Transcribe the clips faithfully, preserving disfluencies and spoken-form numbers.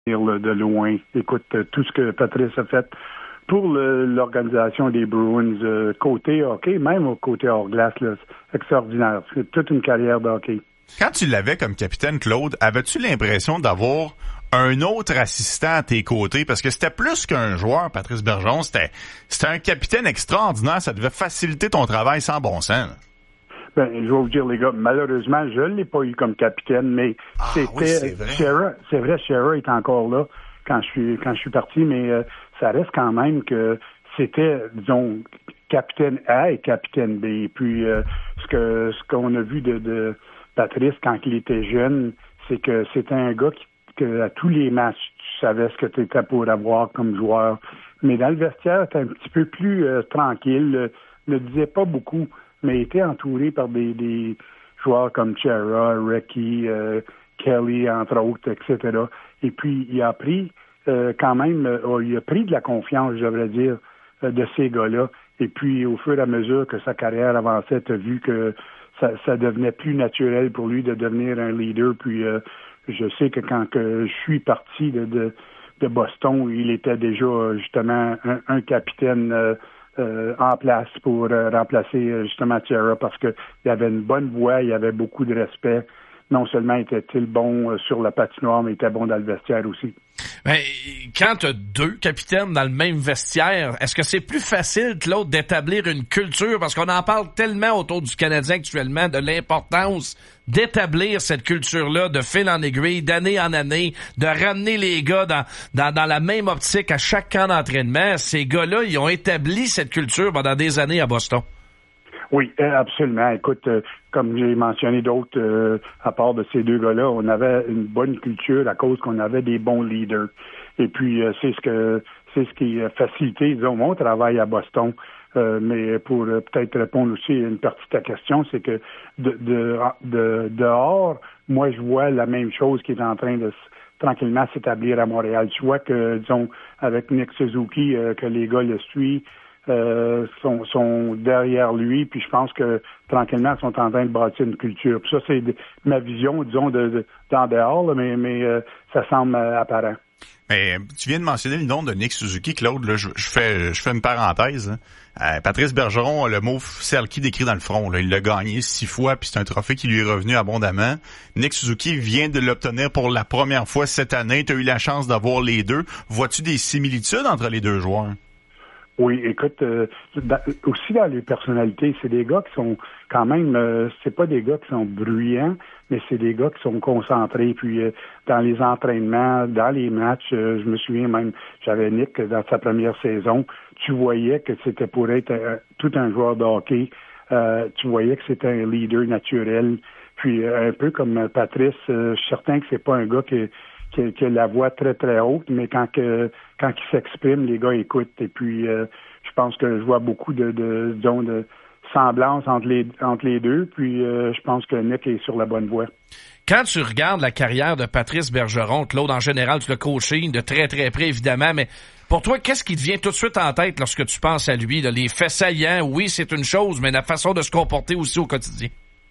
de loin. Écoute, tout ce que Patrice a fait pour le, l'organisation des Bruins, euh, côté hockey, même au côté hors glace, là, c'est extraordinaire. C'est toute une carrière de hockey. Quand tu l'avais comme capitaine, Claude, avais-tu l'impression d'avoir un autre assistant à tes côtés? Parce que c'était plus qu'un joueur, Patrice Bergeron. C'était, c'était un capitaine extraordinaire. Ça devait faciliter ton travail sans bon sens. Là. Ben, je vais vous dire, les gars, malheureusement, je ne l'ai pas eu comme capitaine, mais ah, c'était... Oui, c'est vrai. Shearer, c'est vrai, Shearer est encore là quand je suis quand je suis parti, mais euh, ça reste quand même que c'était, disons, capitaine A et capitaine B. Et puis, euh, ce que ce qu'on a vu de, de Patrice quand il était jeune, c'est que c'était un gars qui, que à tous les matchs, tu savais ce que tu étais pour avoir comme joueur. Mais dans le vestiaire, tu un petit peu plus euh, tranquille, euh, ne disait pas beaucoup, mais était entouré par des, des joueurs comme Chara, Recchi, euh, Kelly, entre autres, et cetera. Et puis, il a pris euh, quand même, euh, il a pris de la confiance, je devrais dire, euh, de ces gars-là. Et puis, au fur et à mesure que sa carrière avançait, tu as vu que ça, ça devenait plus naturel pour lui de devenir un leader. Puis, euh, je sais que quand que je suis parti de, de, de Boston, il était déjà, justement, un, un capitaine euh, Euh, en place pour euh, remplacer euh, justement Chara parce que il avait une bonne voix, il avait beaucoup de respect. Non seulement était-il bon euh, sur la patinoire, mais il était bon dans le vestiaire aussi. Ben, quand tu as deux capitaines dans le même vestiaire, est-ce que c'est plus facile que l'autre d'établir une culture? Parce qu'on en parle tellement autour du Canadien actuellement de l'importance d'établir cette culture-là de fil en aiguille, d'année en année, de ramener les gars dans, dans, dans la même optique à chaque camp d'entraînement. Ces gars-là, ils ont établi cette culture pendant des années à Boston. Oui, absolument. Écoute, euh, comme j'ai mentionné d'autres, euh, à part de ces deux gars-là, on avait une bonne culture à cause qu'on avait des bons leaders. Et puis, euh, c'est ce que c'est ce qui a facilité, disons, mon travail à Boston. Euh, mais pour euh, peut-être répondre aussi à une partie de ta question, c'est que de, de, de dehors, moi, je vois la même chose qui est en train de tranquillement s'établir à Montréal. Tu vois que, disons, avec Nick Suzuki, euh, que les gars le suivent, Euh, sont, sont derrière lui, puis je pense que tranquillement, ils sont en train de bâtir une culture. Puis ça, c'est de, ma vision, disons, de, de, d'en dehors, là, mais, mais euh, ça semble euh, apparent. Mais tu viens de mentionner le nom de Nick Suzuki, Claude. Là, je, je fais je fais une parenthèse. Hein. Euh, Patrice Bergeron a le mot Selke décrit dans le front. Là. Il l'a gagné six fois, puis c'est un trophée qui lui est revenu abondamment. Nick Suzuki vient de l'obtenir pour la première fois cette année. Tu as eu la chance d'avoir les deux. Vois-tu des similitudes entre les deux joueurs? Oui, écoute, euh, dans, aussi dans les personnalités, c'est des gars qui sont quand même, euh, c'est pas des gars qui sont bruyants, mais c'est des gars qui sont concentrés. Puis euh, dans les entraînements, dans les matchs, euh, je me souviens même, j'avais Nick dans sa première saison, tu voyais que c'était pour être euh, tout un joueur de hockey. Euh, tu voyais que c'était un leader naturel. Puis euh, un peu comme Patrice, euh, je suis certain que c'est pas un gars qui Qui, qui a la voix très, très haute, mais quand que quand il s'exprime, les gars écoutent. Et puis, euh, je pense que je vois beaucoup de, de, disons, de semblance entre les, entre les deux. Puis, euh, je pense que Nick est sur la bonne voie. Quand tu regardes la carrière de Patrice Bergeron, Claude, en général, tu l'as coaché de très, très près, évidemment, mais pour toi, qu'est-ce qui te vient tout de suite en tête lorsque tu penses à lui? Là? Les faits saillants, oui, c'est une chose, mais la façon de se comporter aussi au quotidien.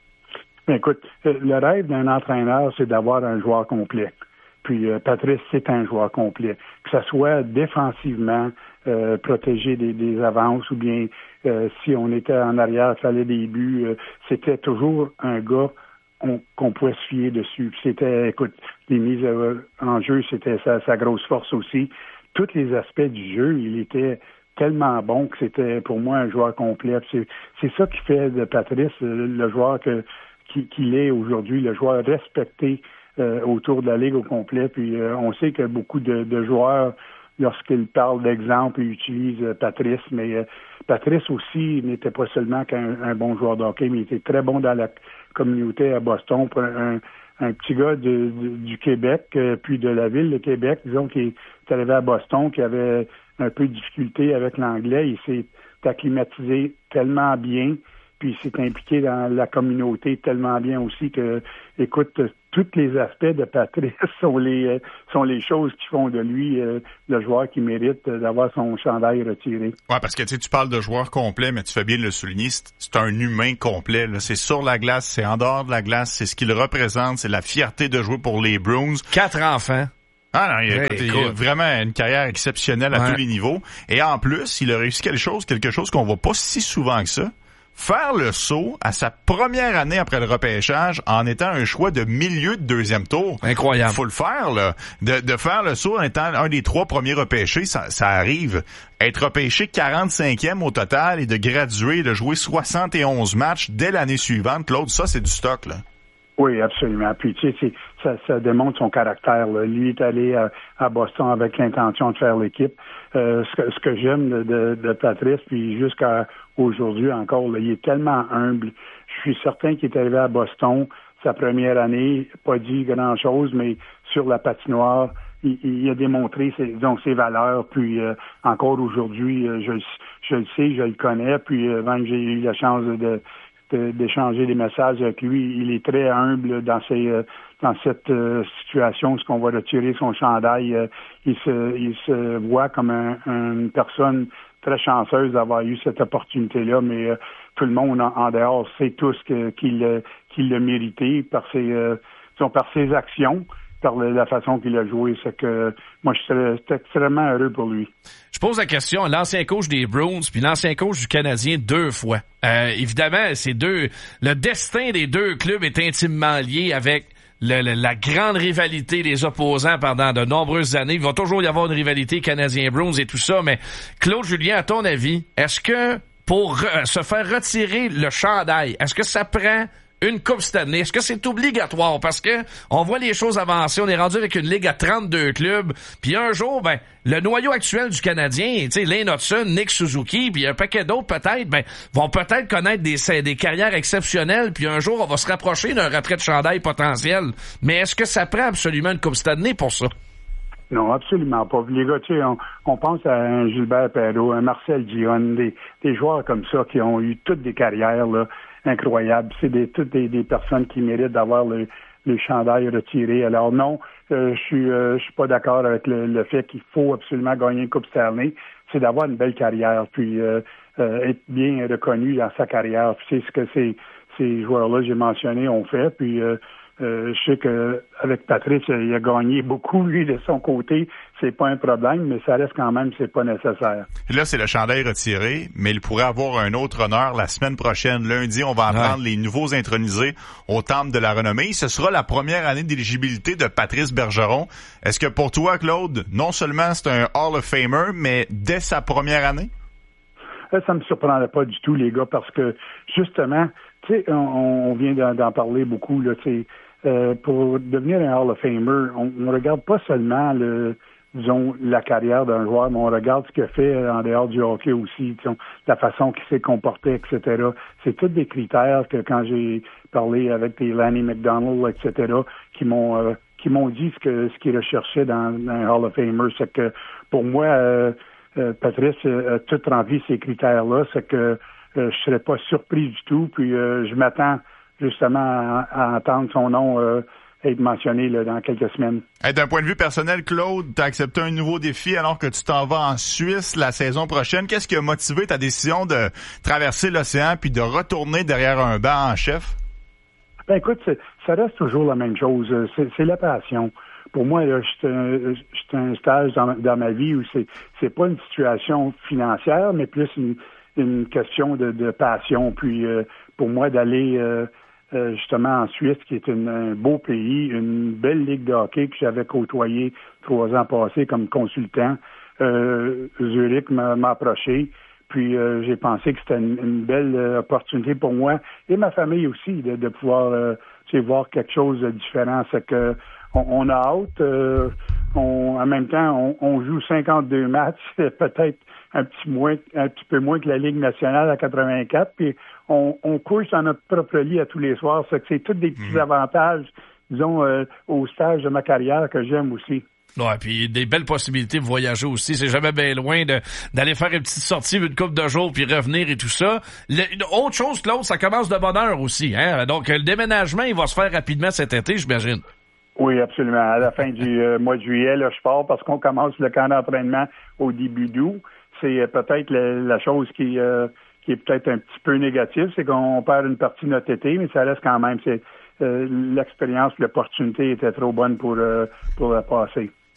Écoute, le rêve d'un entraîneur, c'est d'avoir un joueur complet. Puis euh, Patrice, c'est un joueur complet. Que ce soit défensivement, euh, protéger des, des avances, ou bien euh, si on était en arrière, fallait des buts, euh, c'était toujours un gars on, qu'on pouvait se fier dessus. Puis c'était, écoute, les mises euh, en jeu, c'était sa, sa grosse force aussi. Tous les aspects du jeu, il était tellement bon que c'était pour moi un joueur complet. Puis c'est, c'est ça qui fait de Patrice le, le joueur que, qui, qu'il est aujourd'hui, le joueur respecté Euh, autour de la Ligue au complet. Puis euh, on sait que beaucoup de, de joueurs, lorsqu'ils parlent d'exemple, ils utilisent euh, Patrice, mais euh, Patrice aussi n'était pas seulement qu'un un bon joueur de hockey, mais il était très bon dans la communauté à Boston. Pour un, un petit gars de, de, du Québec, euh, puis de la ville de Québec, disons, qui est arrivé à Boston, qui avait un peu de difficulté avec l'anglais, il s'est acclimatisé tellement bien, puis il s'est impliqué dans la communauté tellement bien aussi que, écoute, tous les aspects de Patrice sont les euh, sont les choses qui font de lui euh, le joueur qui mérite euh, d'avoir son chandail retiré. Ouais, parce que tu sais, tu parles de joueur complet, mais tu fais bien de le souligner, c'est, c'est un humain complet. Là. C'est sur la glace, c'est en dehors de la glace, c'est ce qu'il représente, c'est la fierté de jouer pour les Bruins. Quatre enfants. Ah non, il, hey, écoute, il a vraiment une carrière exceptionnelle à ouais. tous les niveaux. Et en plus, il a réussi quelque chose, quelque chose qu'on voit pas si souvent que ça. Faire le saut à sa première année après le repêchage en étant un choix de milieu de deuxième tour. Incroyable. Faut le faire, là. De, de faire le saut en étant un des trois premiers repêchés, ça, ça arrive. Être repêché quarante-cinquième au total et de graduer, de jouer soixante et onze matchs dès l'année suivante, Claude, ça, c'est du stock, là. Oui, absolument. Puis, tu sais, ça, ça démontre son caractère, là. Lui est allé à, à Boston avec l'intention de faire l'équipe. Euh, ce que, ce que j'aime de, de, de Patrice, puis jusqu'à aujourd'hui encore, là, il est tellement humble. Je suis certain qu'il est arrivé à Boston sa première année, pas dit grand-chose, mais sur la patinoire, il, il a démontré ses, donc, ses valeurs. Puis euh, encore aujourd'hui, euh, je, je le sais, je le connais. Puis euh, même j'ai eu la chance de d'échanger des messages avec lui. Il est très humble dans ces euh, dans cette euh, situation, ce qu'on va retirer son chandail. Euh, il se il se voit comme un, une personne très chanceuse d'avoir eu cette opportunité-là, mais euh, tout le monde en, en dehors sait tous que, qu'il qu'il l'a mérité par ses euh, par ses actions, par la façon qu'il a joué. C'est que moi je suis extrêmement heureux pour lui. Je pose la question à l'ancien coach des Bruins puis l'ancien coach du Canadien deux fois. Euh, évidemment, ces deux, le destin des deux clubs est intimement lié avec le, le, la grande rivalité des opposants pendant de nombreuses années. Il va toujours y avoir une rivalité Canadien-Bruins et tout ça, mais Claude Julien, à ton avis, est-ce que pour re, se faire retirer le chandail, est-ce que ça prend une coupe cette année? Est-ce que c'est obligatoire? Parce que on voit les choses avancer. On est rendu avec une ligue à trente-deux clubs. Puis un jour, ben, le noyau actuel du Canadien, tu sais, Lane Hudson, Nick Suzuki, puis un paquet d'autres peut-être, ben, vont peut-être connaître des, des carrières exceptionnelles. Puis un jour, on va se rapprocher d'un retrait de chandail potentiel. Mais est-ce que ça prend absolument une coupe cette année pour ça? Non, absolument pas. Les gars, tu sais, on, on pense à un Gilbert Perreault, un Marcel Dionne, des, des joueurs comme ça qui ont eu toutes des carrières, là, incroyables. C'est des, toutes des, des personnes qui méritent d'avoir le, le chandail retiré. Alors non, euh, je suis euh, je suis pas d'accord avec le, le fait qu'il faut absolument gagner une Coupe Stanley. C'est d'avoir une belle carrière, puis euh, euh, être bien reconnu dans sa carrière. Puis c'est ce que ces, ces joueurs-là, j'ai mentionné, ont fait. Puis euh, Euh, je sais que avec Patrice, il a gagné beaucoup, lui, de son côté. C'est pas un problème, mais ça reste quand même, c'est pas nécessaire. Et là, c'est le chandail retiré, mais il pourrait avoir un autre honneur la semaine prochaine. Lundi, on va apprendre ouais. les nouveaux intronisés au Temple de la Renommée. Ce sera la première année d'éligibilité de Patrice Bergeron. Est-ce que pour toi, Claude, non seulement c'est un Hall of Famer, mais dès sa première année? Ça me surprendrait pas du tout, les gars, parce que, justement, tu sais, on, on vient d'en, d'en parler beaucoup, là, tu sais, Euh, pour devenir un Hall of Famer, on ne regarde pas seulement le, disons, la carrière d'un joueur, mais on regarde ce qu'il a fait en dehors du hockey aussi, disons, la façon qu'il s'est comporté, et cetera. C'est tous des critères que quand j'ai parlé avec des Lanny McDonald, et cetera, qui m'ont euh, qui m'ont dit ce que ce qu'ils recherchaient dans, dans un Hall of Famer. C'est que pour moi, euh, euh, Patrice a tout rempli ces critères-là. C'est que euh, je serais pas surpris du tout. Puis euh, je m'attends justement à, à entendre son nom euh, être mentionné là, dans quelques semaines. Hey, d'un point de vue personnel, Claude, tu as accepté un nouveau défi alors que tu t'en vas en Suisse la saison prochaine. Qu'est-ce qui a motivé ta décision de traverser l'océan puis de retourner derrière un banc en chef? Ben écoute, ça reste toujours la même chose. C'est, c'est la passion. Pour moi, là, c'est un, c'est un stage dans, dans ma vie où c'est, c'est pas une situation financière, mais plus une, une question de, de passion. Puis euh, pour moi, d'aller euh, Euh, justement en Suisse, qui est une, un beau pays, une belle ligue de hockey que j'avais côtoyé trois ans passés comme consultant. Euh, Zurich m'a, m'a approché, puis euh, j'ai pensé que c'était une, une belle euh, opportunité pour moi et ma famille aussi de, de pouvoir euh, voir quelque chose de différent. C'est que on, on a hâte. Euh, on, en même temps, on, on joue cinquante-deux matchs, peut-être un petit moins, un petit peu moins que la Ligue nationale à quatre-vingt-quatre, puis on, on couche dans notre propre lit à tous les soirs. C'est que c'est tous des petits mmh. avantages, disons, euh, au stage de ma carrière que j'aime aussi. Ouais, puis des belles possibilités de voyager aussi. C'est jamais bien loin de d'aller faire une petite sortie une couple de jours puis revenir et tout ça. Le, autre chose, Claude, ça commence de bonne heure aussi, hein. Donc le déménagement, il va se faire rapidement cet été, j'imagine. Oui, absolument. À la fin du euh, mois de juillet, là, je pars parce qu'on commence le camp d'entraînement au début d'août. C'est euh, peut-être la, la chose qui euh, qui est peut-être un petit peu négative, c'est qu'on perd une partie de notre été, mais ça reste quand même, c'est euh, l'expérience, l'opportunité était trop bonne pour euh, pour la passer.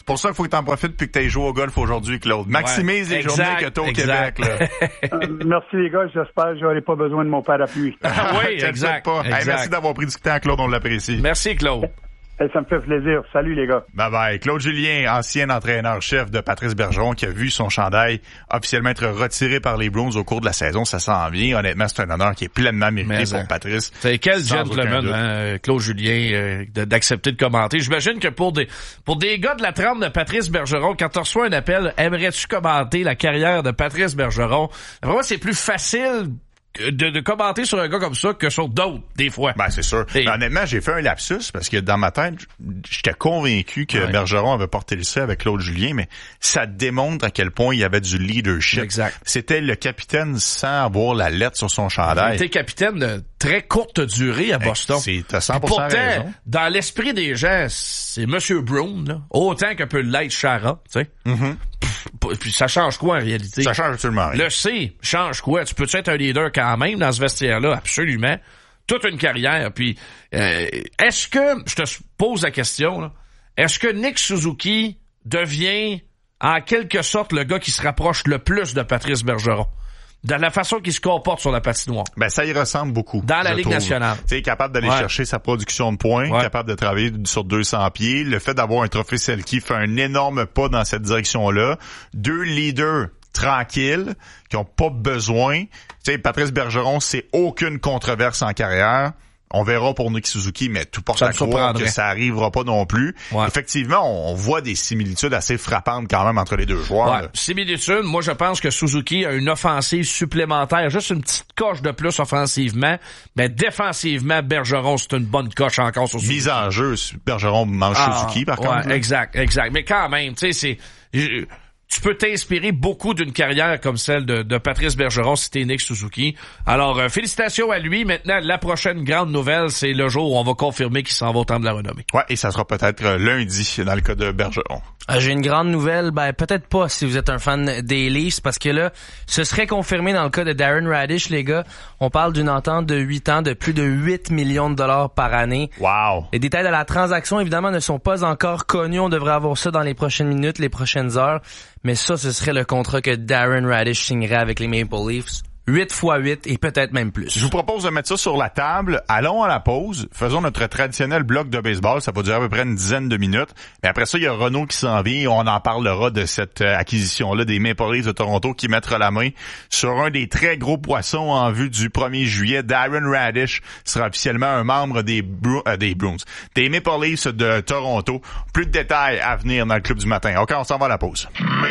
C'est pour ça qu'il faut que tu en profites puis que tu ailles jouer au golf aujourd'hui, Claude. Maximise ouais, les exact, journées que tu as au exact. Québec. Là. euh, merci les gars, j'espère que j'aurai pas besoin de mon parapluie. Oui, exact. Pas. exact. Hey, merci d'avoir pris du temps, Claude, on l'apprécie. Merci, Claude. Hey, ça me fait plaisir. Salut les gars. Bye bye. Claude Julien, ancien entraîneur-chef de Patrice Bergeron, qui a vu son chandail officiellement être retiré par les Bruins au cours de la saison. Ça s'en vient. Honnêtement, c'est un honneur qui est pleinement mérité Mais pour hein. Patrice. C'est quel gentleman, hein, Claude Julien, euh, de, d'accepter de commenter. J'imagine que pour des pour des gars de la trempe de Patrice Bergeron, quand tu reçois un appel, aimerais-tu commenter la carrière de Patrice Bergeron? Vraiment, c'est plus facile De, de commenter sur un gars comme ça que sur d'autres, des fois. Ben, c'est sûr. Et... honnêtement, j'ai fait un lapsus parce que dans ma tête, j'étais convaincu que ouais. Bergeron avait porté le C avec Claude Julien, mais ça démontre à quel point il y avait du leadership. Exact. C'était le capitaine sans avoir la lettre sur son chandail. Il était capitaine de très courte durée à Boston. C'est, t'as cent pour cent pourtant, raison. Dans l'esprit des gens, c'est Monsieur Brown, là, autant que peut l'être Chara, tu sais. Mm-hmm. Puis ça change quoi en réalité? Ça change absolument rien. Le C change quoi? Tu peux-tu être un leader quand même dans ce vestiaire-là? Absolument. Toute une carrière. Puis euh, est-ce que, je te pose la question, là, est-ce que Nick Suzuki devient en quelque sorte le gars qui se rapproche le plus de Patrice Bergeron? Dans la façon qu'il se comporte sur la patinoire. Ben, ça y ressemble beaucoup. Dans la Ligue trouve. nationale. Tu sais, capable d'aller ouais. chercher sa production de points, ouais. capable de travailler sur deux cents pieds. Le fait d'avoir un trophée Selke fait un énorme pas dans cette direction-là. Deux leaders tranquilles, qui ont pas besoin. Tu sais, Patrice Bergeron, c'est aucune controverse en carrière. On verra pour Nick Suzuki, mais tout porte à croire que ça arrivera pas non plus. Ouais. Effectivement, on voit des similitudes assez frappantes quand même entre les deux joueurs. Ouais. Similitudes, moi je pense que Suzuki a une offensive supplémentaire, juste une petite coche de plus offensivement, mais défensivement, Bergeron, c'est une bonne coche encore sur Suzuki. Mise en jeu, Bergeron mange ah, Suzuki par ouais, contre. Là. Exact, exact. Mais quand même, tu sais, c'est... Je, tu peux t'inspirer beaucoup d'une carrière comme celle de, de Patrice Bergeron si t'es Nick Suzuki. Alors, euh, félicitations à lui. Maintenant, la prochaine grande nouvelle, c'est le jour où on va confirmer qu'il s'en va au temps de la renommée. Ouais, et ça sera peut-être lundi dans le cas de Bergeron. Euh, j'ai une grande nouvelle, ben peut-être pas si vous êtes un fan des Leafs, parce que là, ce serait confirmé dans le cas de Darren Radish, les gars. On parle d'une entente de huit ans de plus de huit millions de dollars par année. Wow! Les détails de la transaction, évidemment, ne sont pas encore connus. On devrait avoir ça dans les prochaines minutes, les prochaines heures. Mais ça, ce serait le contrat que Darren Radish signerait avec les Maple Leafs. huit fois huit et peut-être même plus. Je vous propose de mettre ça sur la table. Allons à la pause. Faisons notre traditionnel bloc de baseball. Ça va durer à peu près une dizaine de minutes. Et après ça, il y a Renaud qui s'en vient. On en parlera de cette acquisition-là des Maple Leafs de Toronto qui mettra la main sur un des très gros poissons en vue du premier juillet. Darren Radish sera officiellement un membre des, Bru- euh, des Bruins, des Maple Leafs de Toronto. Plus de détails à venir dans le club du matin. OK, on s'en va à la pause.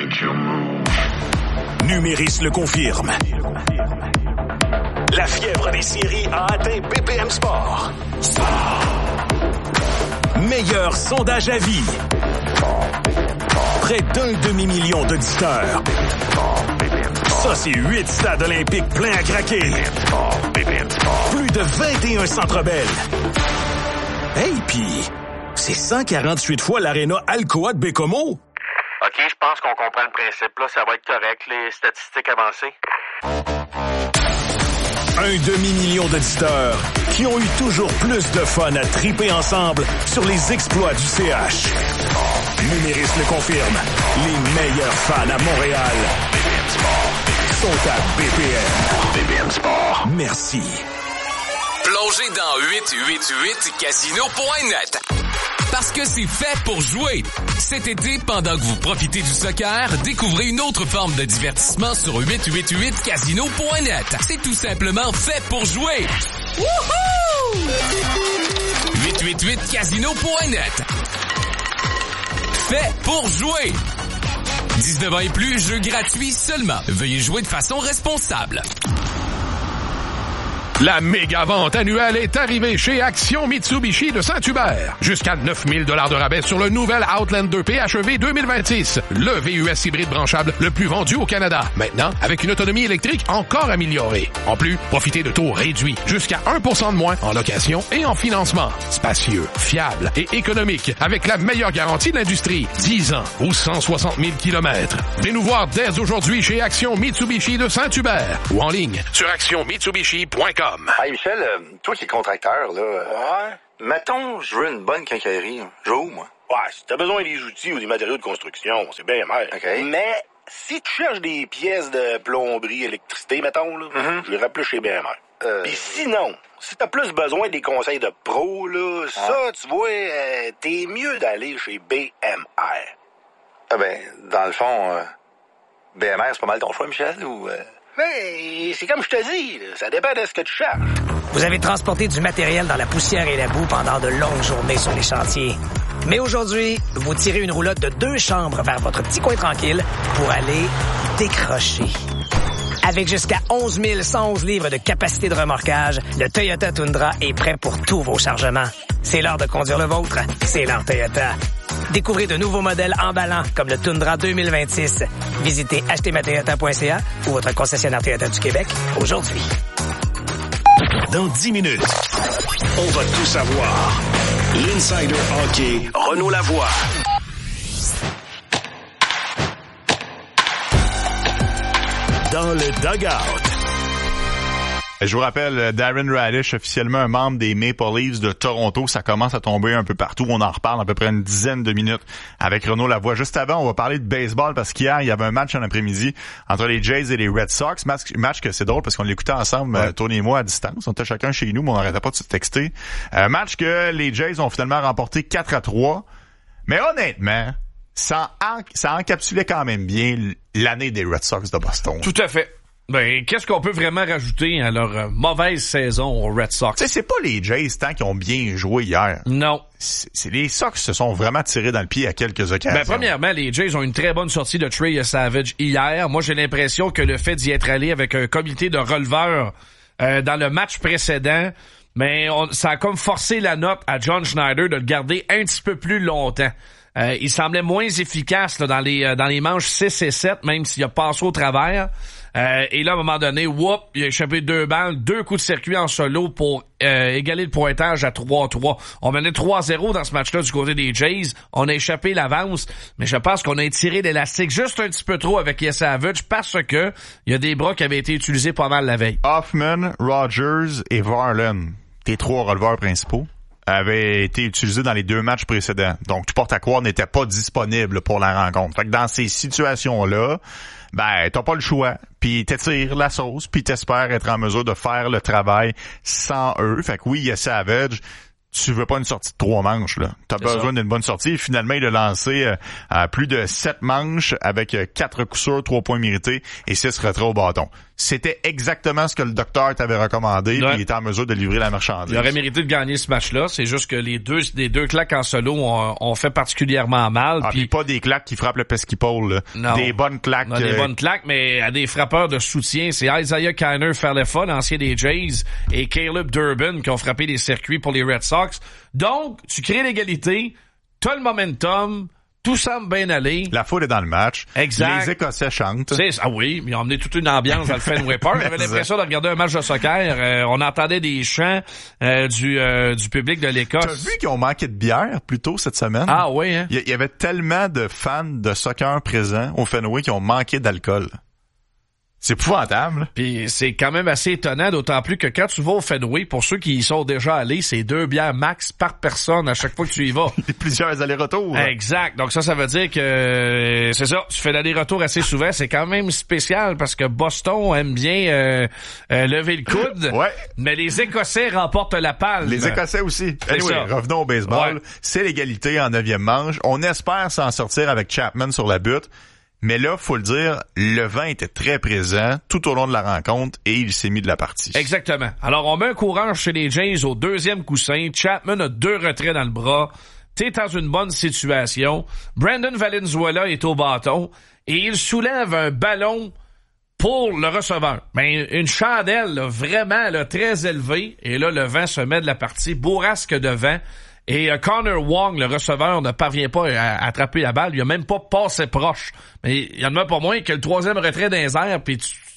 Numéris le confirme. La fièvre des séries a atteint B P M Sport. Meilleur sondage à vie. Près d'un demi-million d'auditeurs. Ça, c'est huit stades olympiques pleins à craquer. Plus de vingt et un centres belles. Hey, pis c'est cent quarante-huit fois l'aréna Alcoa de Bécomo. OK, je pense qu'on comprend le principe. Là, ça va être correct, les statistiques avancées. Un demi-million d'auditeurs qui ont eu toujours plus de fun à triper ensemble sur les exploits du C H. Numéris le confirme. Les meilleurs fans à Montréal sont à B P M. B P M Sport. Merci. Plongez dans huit cent quatre-vingt-huit casino point net. Parce que c'est fait pour jouer. Cet été, pendant que vous profitez du soccer, découvrez une autre forme de divertissement sur huit cent quatre-vingt-huit casino point net. C'est tout simplement fait pour jouer. Wouhou! huit cent quatre-vingt-huit casino point net. Fait pour jouer. dix-neuf ans et plus, jeu gratuit seulement. Veuillez jouer de façon responsable. La méga vente annuelle est arrivée chez Action Mitsubishi de Saint-Hubert. Jusqu'à neuf mille dollars de rabais sur le nouvel Outlander P H E V deux mille vingt-six. Le V U S hybride branchable le plus vendu au Canada. Maintenant, avec une autonomie électrique encore améliorée. En plus, profitez de taux réduits. Jusqu'à un pour cent de moins en location et en financement. Spacieux, fiable et économique. Avec la meilleure garantie de l'industrie. dix ans ou cent soixante mille kilomètres. Venez nous voir dès aujourd'hui chez Action Mitsubishi de Saint-Hubert. Ou en ligne sur action mitsubishi point com. Hey Michel, euh, toi qui es contracteur, là, euh, ouais. mettons, je veux une bonne quincaillerie. Je vais où, moi? Ouais, si t'as besoin des outils ou des matériaux de construction, c'est bien mer. Okay. Mais si tu cherches des pièces de plomberie, électricité, mettons, là, mm-hmm. je irais plus chez B M R. Euh... Puis sinon, si t'as plus besoin des conseils de pro, là, ah. ça, tu vois, euh, t'es mieux d'aller chez B M R. Ah ben, dans le fond, euh, B M R, c'est pas mal ton choix, Michel, ou... Euh... Ben, c'est comme je te dis, là, ça dépend de ce que tu cherches. Vous avez transporté du matériel dans la poussière et la boue pendant de longues journées sur les chantiers. Mais aujourd'hui, vous tirez une roulotte de deux chambres vers votre petit coin tranquille pour aller décrocher. Avec jusqu'à onze mille cent onze livres de capacité de remorquage, le Toyota Tundra est prêt pour tous vos chargements. C'est l'heure de conduire le vôtre. C'est l'heure Toyota. Découvrez de nouveaux modèles emballants comme le Tundra deux mille vingt-six. Visitez acheter ma toyota point c a ou votre concessionnaire Toyota du Québec aujourd'hui. Dans dix minutes, on va tout savoir. L'Insider Hockey, Renaud Lavoie. Dans le dugout. Je vous rappelle, Darren Radish, officiellement un membre des Maple Leafs de Toronto. Ça commence à tomber un peu partout. On en reparle à peu près une dizaine de minutes avec Renaud Lavoie. Juste avant, on va parler de baseball parce qu'hier, il y avait un match en après-midi entre les Jays et les Red Sox. Match, match que c'est drôle parce qu'on l'écoutait ensemble, ouais. Tony et moi, à distance. On était chacun chez nous, mais on n'arrêtait pas de se texter. Un match que les Jays ont finalement remporté quatre à trois. Mais honnêtement, ça, en, ça encapsulait quand même bien l'année des Red Sox de Boston. Tout à fait. Ben, qu'est-ce qu'on peut vraiment rajouter à leur euh, mauvaise saison aux Red Sox? Tu sais, c'est pas les Jays tant qui ont bien joué hier. Non. C'est, c'est les Sox qui se sont vraiment tirés dans le pied à quelques occasions. Ben, premièrement, les Jays ont une très bonne sortie de Trey Savage hier. Moi, j'ai l'impression que le fait d'y être allé avec un comité de releveurs euh, dans le match précédent, mais on, ça a comme forcé la note à John Schneider de le garder un petit peu plus longtemps. Euh, il semblait moins efficace là, dans les euh, dans les manches six et sept, même s'il a passé au travers. Euh, et là, à un moment donné, whoop, il a échappé deux balles, deux coups de circuit en solo pour euh, égaler le pointage à trois à trois. On menait trois à zéro dans ce match-là du côté des Jays. On a échappé l'avance, mais je pense qu'on a étiré l'élastique juste un petit peu trop avec Savage parce que il y a des bras qui avaient été utilisés pas mal la veille. Hoffman, Rogers et Varland, tes trois releveurs principaux, avaient été utilisés dans les deux matchs précédents. Donc, tu portes à croire n'était pas disponible pour la rencontre. Fait que dans ces situations-là, ben, t'as pas le choix. Puis t'étires la sauce, puis t'espères être en mesure de faire le travail sans eux. Fait que oui, il y a Savage. Tu veux pas une sortie de trois manches, là. T'as C'est besoin ça. d'une bonne sortie. Et finalement, il a lancé euh, à plus de sept manches avec euh, quatre coups sûrs, trois points mérités et six retraits au bâton. C'était exactement ce que le docteur t'avait recommandé, ouais. Puis il était en mesure de livrer la marchandise. Il aurait mérité de gagner ce match-là. C'est juste que les deux, les deux claques en solo ont, ont fait particulièrement mal. Ah, puis pas des claques qui frappent le pesky-pole, là. Des bonnes claques. Non, des euh... bonnes claques, mais à des frappeurs de soutien. C'est Isaiah Kiner Falefa, l'ancien des Jays, et Caleb Durbin qui ont frappé des circuits pour les Red Sox. Donc, tu crées l'égalité, t'as le momentum, tout semble bien aller. La foule est dans le match. Exact. Les Écossais chantent. C'est, ah oui, ils ont emmené toute une ambiance dans le Fenway Park. J'avais l'impression de regarder un match de soccer. Euh, on entendait des chants euh, du euh, du public de l'Écosse. T'as vu qu'ils ont manqué de bière plus tôt cette semaine? Ah oui, hein? Il y, y avait tellement de fans de soccer présents au Fenway qui ont manqué d'alcool. C'est épouvantable. Puis c'est quand même assez étonnant, d'autant plus que quand tu vas au Fenway, pour ceux qui y sont déjà allés, c'est deux bières max par personne à chaque fois que tu y vas. Plusieurs allers-retours. Exact. Donc ça, ça veut dire que c'est ça, tu fais l'aller-retour assez souvent. C'est quand même spécial parce que Boston aime bien euh, euh, lever le coude. Ouais. Mais les Écossais remportent la palme. Les Écossais aussi. Anyway, revenons au baseball. Ouais. C'est l'égalité en neuvième manche. On espère s'en sortir avec Chapman sur la butte. Mais là, faut le dire, le vent était très présent tout au long de la rencontre et il s'est mis de la partie. Exactement. Alors, on met un courant chez les Jays au deuxième coussin. Chapman a deux retraits dans le bras. T'es dans une bonne situation. Brandon Valenzuela est au bâton et il soulève un ballon pour le receveur. Ben, une chandelle, là, vraiment là, très élevée. Et là, le vent se met de la partie. Bourrasque de vent. Et euh, Connor Wong, le receveur, ne parvient pas à, à attraper la balle. Il a même pas passé proche. Mais il y en a pas moins que le troisième retrait dans les airs, puis tu, tu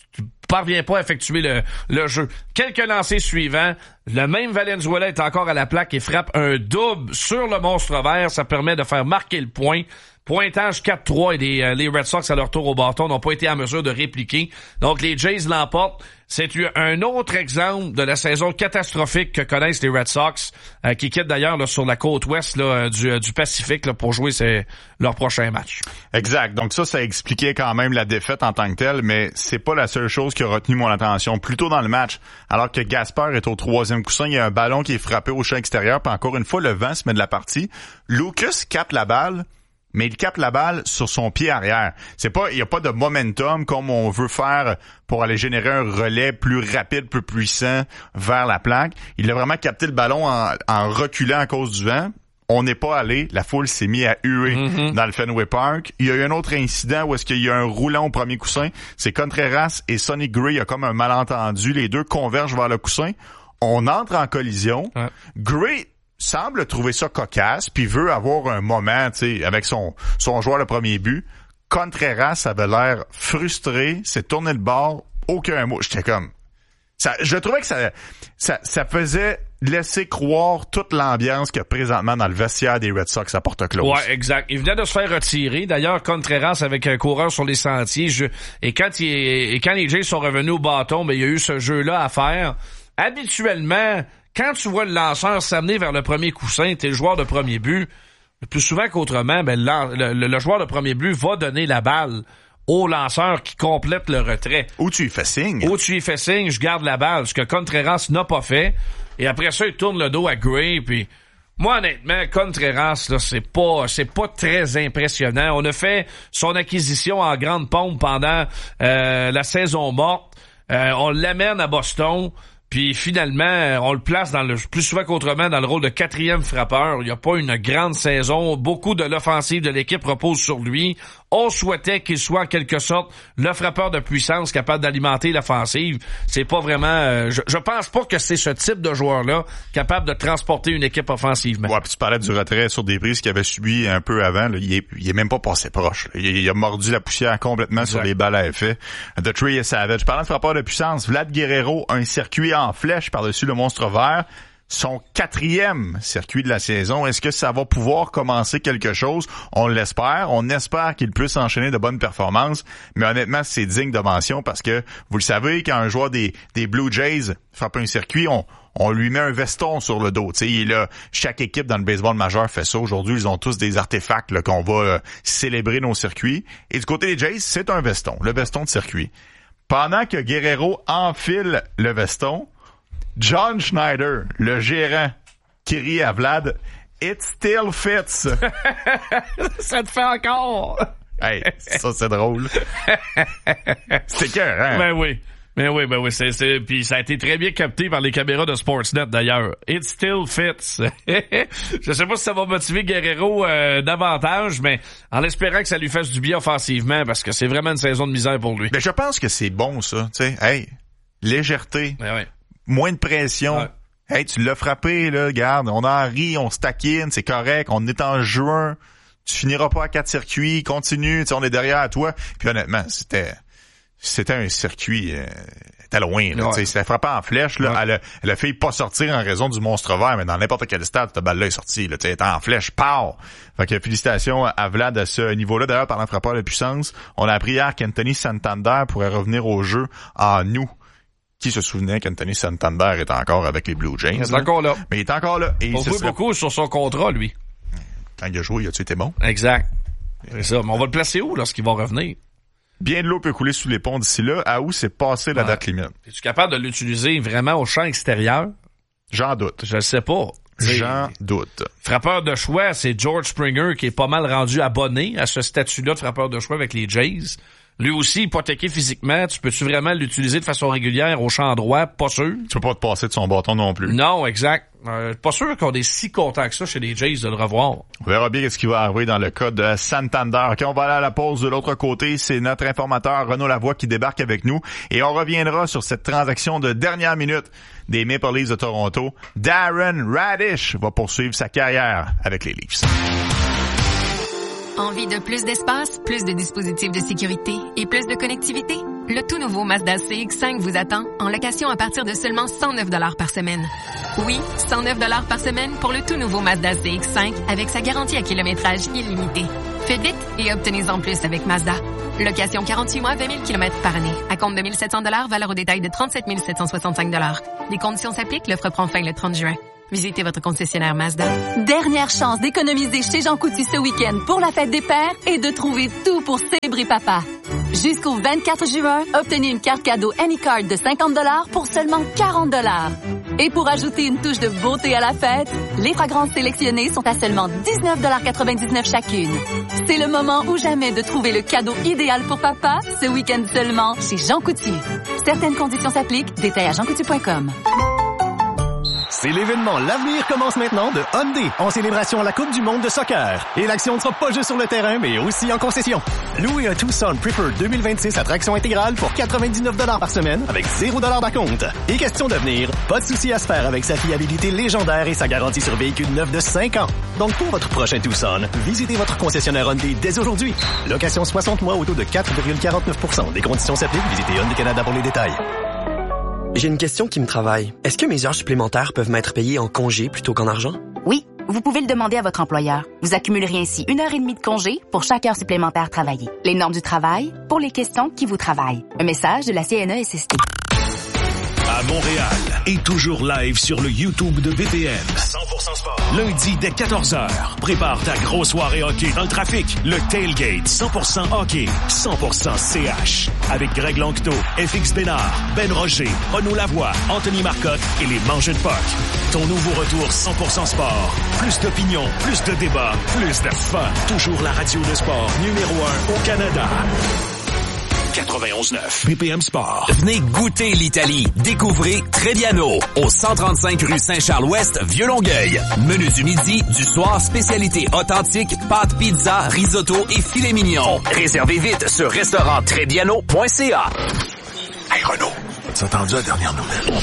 parvient pas à effectuer le, le jeu. Quelques lancers suivants, le même Valenzuela est encore à la plaque et frappe un double sur le monstre vert. Ça permet de faire marquer le point. Pointage quatre trois et les, euh, les Red Sox à leur tour au bâton n'ont pas été en mesure de répliquer. Donc les Jays l'emportent. C'est un autre exemple de la saison catastrophique que connaissent les Red Sox, euh, qui quittent d'ailleurs là, sur la côte ouest là, du, du Pacifique là, pour jouer ses, leur prochain match. Exact. Donc ça, ça expliquait quand même la défaite en tant que telle, mais c'est pas la seule chose qui a retenu mon attention. Plus tôt dans le match, alors que Gasper est au troisième coussin, il y a un ballon qui est frappé au champ extérieur, puis encore une fois, le vent se met de la partie. Lucas capte la balle, mais il capte la balle sur son pied arrière. C'est pas, il y a pas de momentum comme on veut faire pour aller générer un relais plus rapide, plus puissant vers la plaque. Il a vraiment capté le ballon en, en reculant à cause du vent. On n'est pas allé, la foule s'est mise à huer mm-hmm. dans le Fenway Park. Il y a eu un autre incident où est-ce qu'il y a un roulant au premier coussin. C'est Contreras et Sonny Gray, il y a comme un malentendu. Les deux convergent vers le coussin. On entre en collision. Ouais. Gray semble trouver ça cocasse, puis veut avoir un moment, tu sais, avec son son joueur de premier but. Contreras avait l'air frustré, s'est tourné de bord, aucun mot. J'étais comme... ça, je trouvais que ça, ça, ça faisait laisser croire toute l'ambiance qu'il y a présentement dans le vestiaire des Red Sox à Porte-Close. Ouais, exact. Il venait de se faire retirer. D'ailleurs, Contreras avec un coureur sur les sentiers. Je, et quand il, et quand les Jays sont revenus au bâton, ben, il y a eu ce jeu-là à faire. Habituellement, quand tu vois le lanceur s'amener vers le premier coussin, t'es le joueur de premier but. Plus souvent qu'autrement, ben, le, le, le joueur de premier but va donner la balle au lanceur qui complète le retrait. Ou tu y fais signe. Ou tu y fais signe, je garde la balle, ce que Contreras n'a pas fait. Et après ça, il tourne le dos à Gray, puis moi, honnêtement, Contreras, là, c'est pas, c'est pas très impressionnant. On a fait son acquisition en grande pompe pendant euh, la saison morte. Euh, on l'amène à Boston. Puis finalement, on le place dans le plus souvent qu'autrement dans le rôle de quatrième frappeur. Il n'y a pas une grande saison. Beaucoup de l'offensive de l'équipe repose sur lui. On souhaitait qu'il soit en quelque sorte le frappeur de puissance capable d'alimenter l'offensive. C'est pas vraiment... Euh, je, je pense pas que c'est ce type de joueur-là capable de transporter une équipe offensivement. Ouais, puis tu parlais du retrait sur des prises qu'il avait subi un peu avant. Là. Il, est, il est même pas passé proche. Il, il a mordu la poussière complètement exact. Sur les balles à effet. The Tree est savage. Parlant de frappeur de puissance, Vlad Guerrero a un circuit en flèche par-dessus le monstre vert. Son quatrième circuit de la saison. Est-ce que ça va pouvoir commencer quelque chose? On l'espère. On espère qu'il puisse enchaîner de bonnes performances. Mais honnêtement, c'est digne de mention parce que, vous le savez, quand un joueur des, des Blue Jays frappe un circuit, on, on lui met un veston sur le dos. T'sais, il a, chaque équipe dans le baseball majeur fait ça. Aujourd'hui, ils ont tous des artefacts là, qu'on va euh, célébrer nos circuits. Et du côté des Jays, c'est un veston, le veston de circuit. Pendant que Guerrero enfile le veston, John Schneider, le gérant, qui rit à Vlad, « It still fits ». Ça te fait encore. Hey, ça c'est drôle. C'est cœur, hein? Ben oui. Ben oui, ben oui, c'est, c'est, puis ça a été très bien capté par les caméras de Sportsnet d'ailleurs. It still fits. Je sais pas si ça va motiver Guerrero euh, davantage, mais en espérant que ça lui fasse du bien offensivement, parce que c'est vraiment une saison de misère pour lui. Ben je pense que c'est bon ça, tu sais. Hey, légèreté. Ben oui. Moins de pression. Ouais. Hey, tu l'as frappé, là, regarde, on en rit, on se taquine, c'est correct, on est en juin, tu finiras pas à quatre circuits, continue, tu sais, on est derrière toi. Puis honnêtement, c'était c'était un circuit, euh, était loin, là, ouais. Tu sais, c'était frappé en flèche, là, ouais. elle, a, elle a failli pas sortir en raison du monstre vert, mais dans n'importe quel stade, cette balle-là est sortie, là, tu sais, elle était en flèche, pow! Fait que félicitations à Vlad à ce niveau-là. D'ailleurs, parlant de frappeur de puissance, on a appris hier qu'Anthony Santander pourrait revenir au jeu en août. Qui se souvenait qu'Anthony Santander est encore avec les Blue Jays? Il est encore là. Mais il est encore là. Et on joue serait... beaucoup sur son contrat, lui. Quand il a joué, il a-tu été bon? Exact. C'est ça. Mais on va le placer où lorsqu'il va revenir? Bien de l'eau peut couler sous les ponts d'ici là. À où c'est passé la ouais. date limite? Es-tu capable de l'utiliser vraiment au champ extérieur? J'en doute. Je le sais pas. J'en doute. Frappeur de choix, c'est George Springer qui est pas mal rendu abonné à ce statut-là de frappeur de choix avec les Jays. Lui aussi, hypothéqué physiquement, tu peux-tu vraiment l'utiliser de façon régulière au champ droit? Pas sûr. Tu peux pas te passer de son bâton non plus. Non, exact. Euh, pas sûr qu'on est si content que ça chez les Jays de le revoir. On verra bien ce qui va arriver dans le cas de Santander. Quand on va aller à la pause de l'autre côté, c'est notre informateur Renaud Lavoie qui débarque avec nous. Et on reviendra sur cette transaction de dernière minute des Maple Leafs de Toronto. Darren Radish va poursuivre sa carrière avec les Leafs. Envie de plus d'espace, plus de dispositifs de sécurité et plus de connectivité? Le tout nouveau Mazda C X cinq vous attend en location à partir de seulement cent neuf dollars par semaine. Oui, cent neuf dollars par semaine pour le tout nouveau Mazda C X cinq avec sa garantie à kilométrage illimité. Faites vite et obtenez-en plus avec Mazda. Location quarante-huit mois, vingt mille kilomètres par année. À compte de mille sept cents dollars, valeur au détail de trente-sept mille sept cent soixante-cinq dollars. Les conditions s'appliquent, l'offre prend fin le trente juin. Visitez votre concessionnaire Mazda. Dernière chance d'économiser chez Jean Coutu ce week-end pour la fête des pères et de trouver tout pour célébrer papa. Jusqu'au vingt-quatre juin, obtenez une carte cadeau Anycard de cinquante dollars pour seulement quarante dollars. Et pour ajouter une touche de beauté à la fête, les fragrances sélectionnées sont à seulement dix-neuf dollars quatre-vingt-dix-neuf chacune. C'est le moment ou jamais de trouver le cadeau idéal pour papa, ce week-end seulement chez Jean Coutu. Certaines conditions s'appliquent, détails à jean coutu point com. C'est l'événement L'avenir commence maintenant de Hyundai en célébration à la Coupe du monde de soccer. Et l'action ne sera pas juste sur le terrain, mais aussi en concession. Louez un Tucson Preferred deux mille vingt-six à traction intégrale pour quatre-vingt-dix-neuf dollars par semaine avec zéro dollar d'acompte. Et question d'avenir, pas de souci à se faire avec sa fiabilité légendaire et sa garantie sur véhicule neuf de cinq ans. Donc pour votre prochain Tucson, visitez votre concessionnaire Hyundai dès aujourd'hui. Location soixante mois au taux de quatre virgule quarante-neuf pour cent. Les conditions s'appliquent, visitez Hyundai Canada pour les détails. J'ai une question qui me travaille. Est-ce que mes heures supplémentaires peuvent m'être payées en congé plutôt qu'en argent? Oui, vous pouvez le demander à votre employeur. Vous accumulerez ainsi une heure et demie de congé pour chaque heure supplémentaire travaillée. Les normes du travail pour les questions qui vous travaillent. Un message de la C N E S S T. À Montréal et toujours live sur le YouTube de V P N. cent pour cent sport. Lundi dès quatorze heures. Prépare ta grosse soirée hockey dans le trafic. Le Tailgate cent pour cent hockey, cent pour cent C H. Avec Greg Lanctot, F X Bénard, Ben Roger, Renaud Lavoie, Anthony Marcotte et les Mangeux de Puck. Ton nouveau retour cent pour cent sport. Plus d'opinion, plus de débats, plus de fun. Toujours la radio de sport numéro un au Canada. quatre-vingt-onze neuf B P M Sport. Venez goûter l'Italie. Découvrez Trebbiano au cent trente-cinq rue Saint-Charles-Ouest, Vieux-Longueuil. Menu du midi, du soir, spécialité authentique, pâtes, pizza, risotto et filet mignon. Réservez vite sur restaurant trebbiano point c a. Hey Renaud, t'as entendu la dernière nouvelle?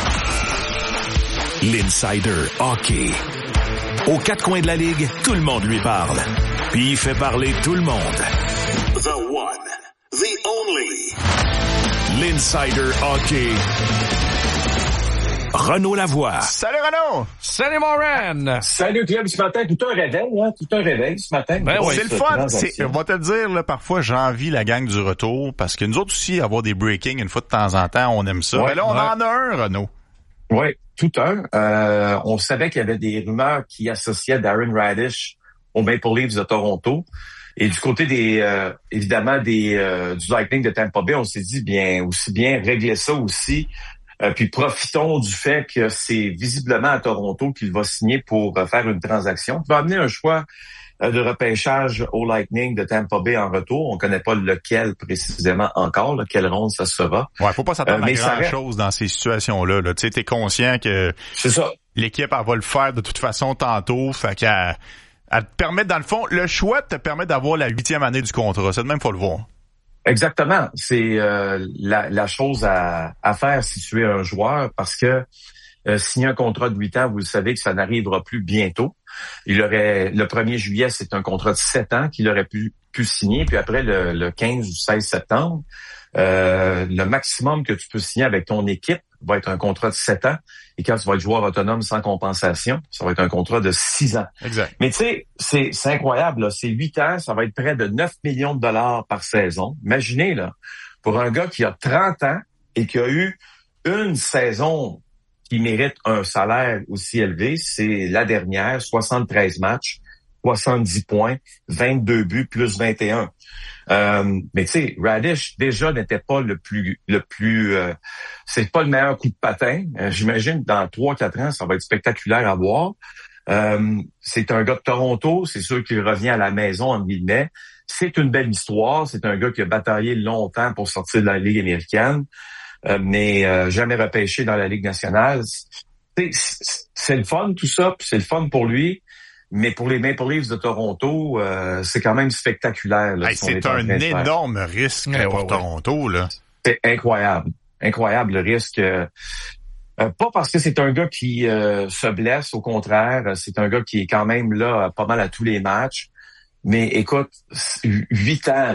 L'Insider Hockey. Aux quatre coins de la Ligue, tout le monde lui parle. Puis il fait parler tout le monde. The one. The only. L'Insider Hockey. Renaud Lavoie. Salut Renaud! Salut mon Ren! Salut Club ce matin, tout un réveil, hein? Tout un réveil ce matin. Ben oui, c'est le fun. C'est, on va te le dire, là, parfois j'envie la gang du retour parce que nous autres aussi, avoir des breakings une fois de temps en temps, on aime ça. Ouais, Mais là, on ouais. en a un, Renaud. Oui, tout un. Euh, on savait qu'il y avait des rumeurs qui associaient Darren Radish aux Maple Leafs de Toronto. Et du côté des, euh, évidemment, des euh, du Lightning de Tampa Bay, on s'est dit bien aussi bien régler ça aussi. Euh, puis profitons du fait que c'est visiblement à Toronto qu'il va signer pour euh, faire une transaction. Il va amener un choix euh, de repêchage au Lightning de Tampa Bay en retour. On connaît pas lequel précisément encore, là, quelle ronde ça sera. Ouais, faut pas s'attendre euh, à grand-chose dans ces situations-là. Là. Tu sais, t'es conscient que c'est ça. L'équipe, elle va le faire de toute façon tantôt. Fait qu'elle elle te permet, dans le fond, le choix te permet d'avoir la huitième année du contrat. C'est de même, faut le voir. Exactement. C'est euh, la, la chose à, à faire si tu es un joueur parce que euh, signer un contrat de huit ans, vous le savez que ça n'arrivera plus bientôt. Il aurait le premier juillet, c'est un contrat de sept ans qu'il aurait pu, pu signer. Puis après, le, le quinze ou seize septembre, euh, le maximum que tu peux signer avec ton équipe va être un contrat de sept ans. Et quand tu vas être joueur autonome sans compensation, ça va être un contrat de six ans. Exact. Mais tu sais, c'est, c'est incroyable, là. C'est huit ans, ça va être près de neuf millions de dollars par saison. Imaginez, là, pour un gars qui a trente ans et qui a eu une saison qui mérite un salaire aussi élevé, c'est la dernière, soixante-treize matchs, soixante-dix points, vingt-deux buts, plus vingt et un. Euh, mais tu sais, Radish déjà n'était pas le plus, le plus, euh, c'est pas le meilleur coup de patin. Euh, j'imagine que dans trois, quatre ans, ça va être spectaculaire à voir. Euh, c'est un gars de Toronto, c'est sûr qu'il revient à la maison en guillemets. C'est une belle histoire. C'est un gars qui a bataillé longtemps pour sortir de la Ligue américaine, euh, mais euh, jamais repêché dans la Ligue nationale. C'est, c'est, c'est le fun tout ça, puis c'est le fun pour lui. Mais pour les Maple Leafs de Toronto, euh, c'est quand même spectaculaire. Là, hey, c'est un énorme risque ouais, pour ouais, Toronto. Là. C'est incroyable. Incroyable le risque. Euh, euh, pas parce que c'est un gars qui euh, se blesse, au contraire. C'est un gars qui est quand même là pas mal à tous les matchs. Mais écoute, huit ans, là,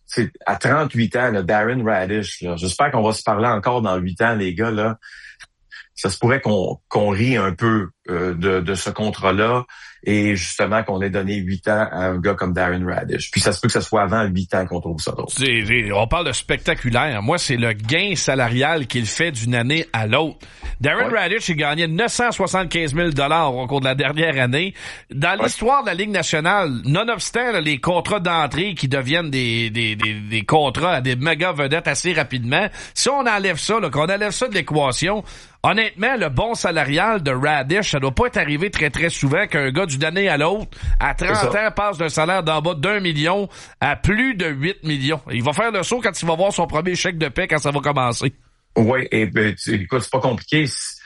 c'est à trente-huit ans, là, Darren Radish, là, j'espère qu'on va se parler encore dans huit ans, les gars, là. Ça se pourrait qu'on qu'on rit un peu euh, de, de ce contrat-là et justement qu'on ait donné huit ans à un gars comme Darren Radish. Puis ça se peut que ce soit avant huit ans qu'on trouve ça drôle. C'est, c'est, on parle de spectaculaire. Moi, c'est le gain salarial qu'il fait d'une année à l'autre. Darren ouais. Radish, il gagnait neuf cent soixante-quinze mille dollars au cours de la dernière année. Dans ouais. l'histoire de la Ligue nationale, nonobstant là, les contrats d'entrée qui deviennent des, des, des, des contrats à des méga vedettes assez rapidement, si on enlève ça, là, qu'on enlève ça de l'équation, honnêtement, le bon salarial de Radish, ça doit pas être arrivé très très souvent qu'un gars d'une année à l'autre, à trente ans, passe d'un salaire d'en bas d'un million à plus de huit millions. Il va faire le saut quand il va voir son premier chèque de paie quand ça va commencer. Oui, et ben, écoute, c'est pas compliqué.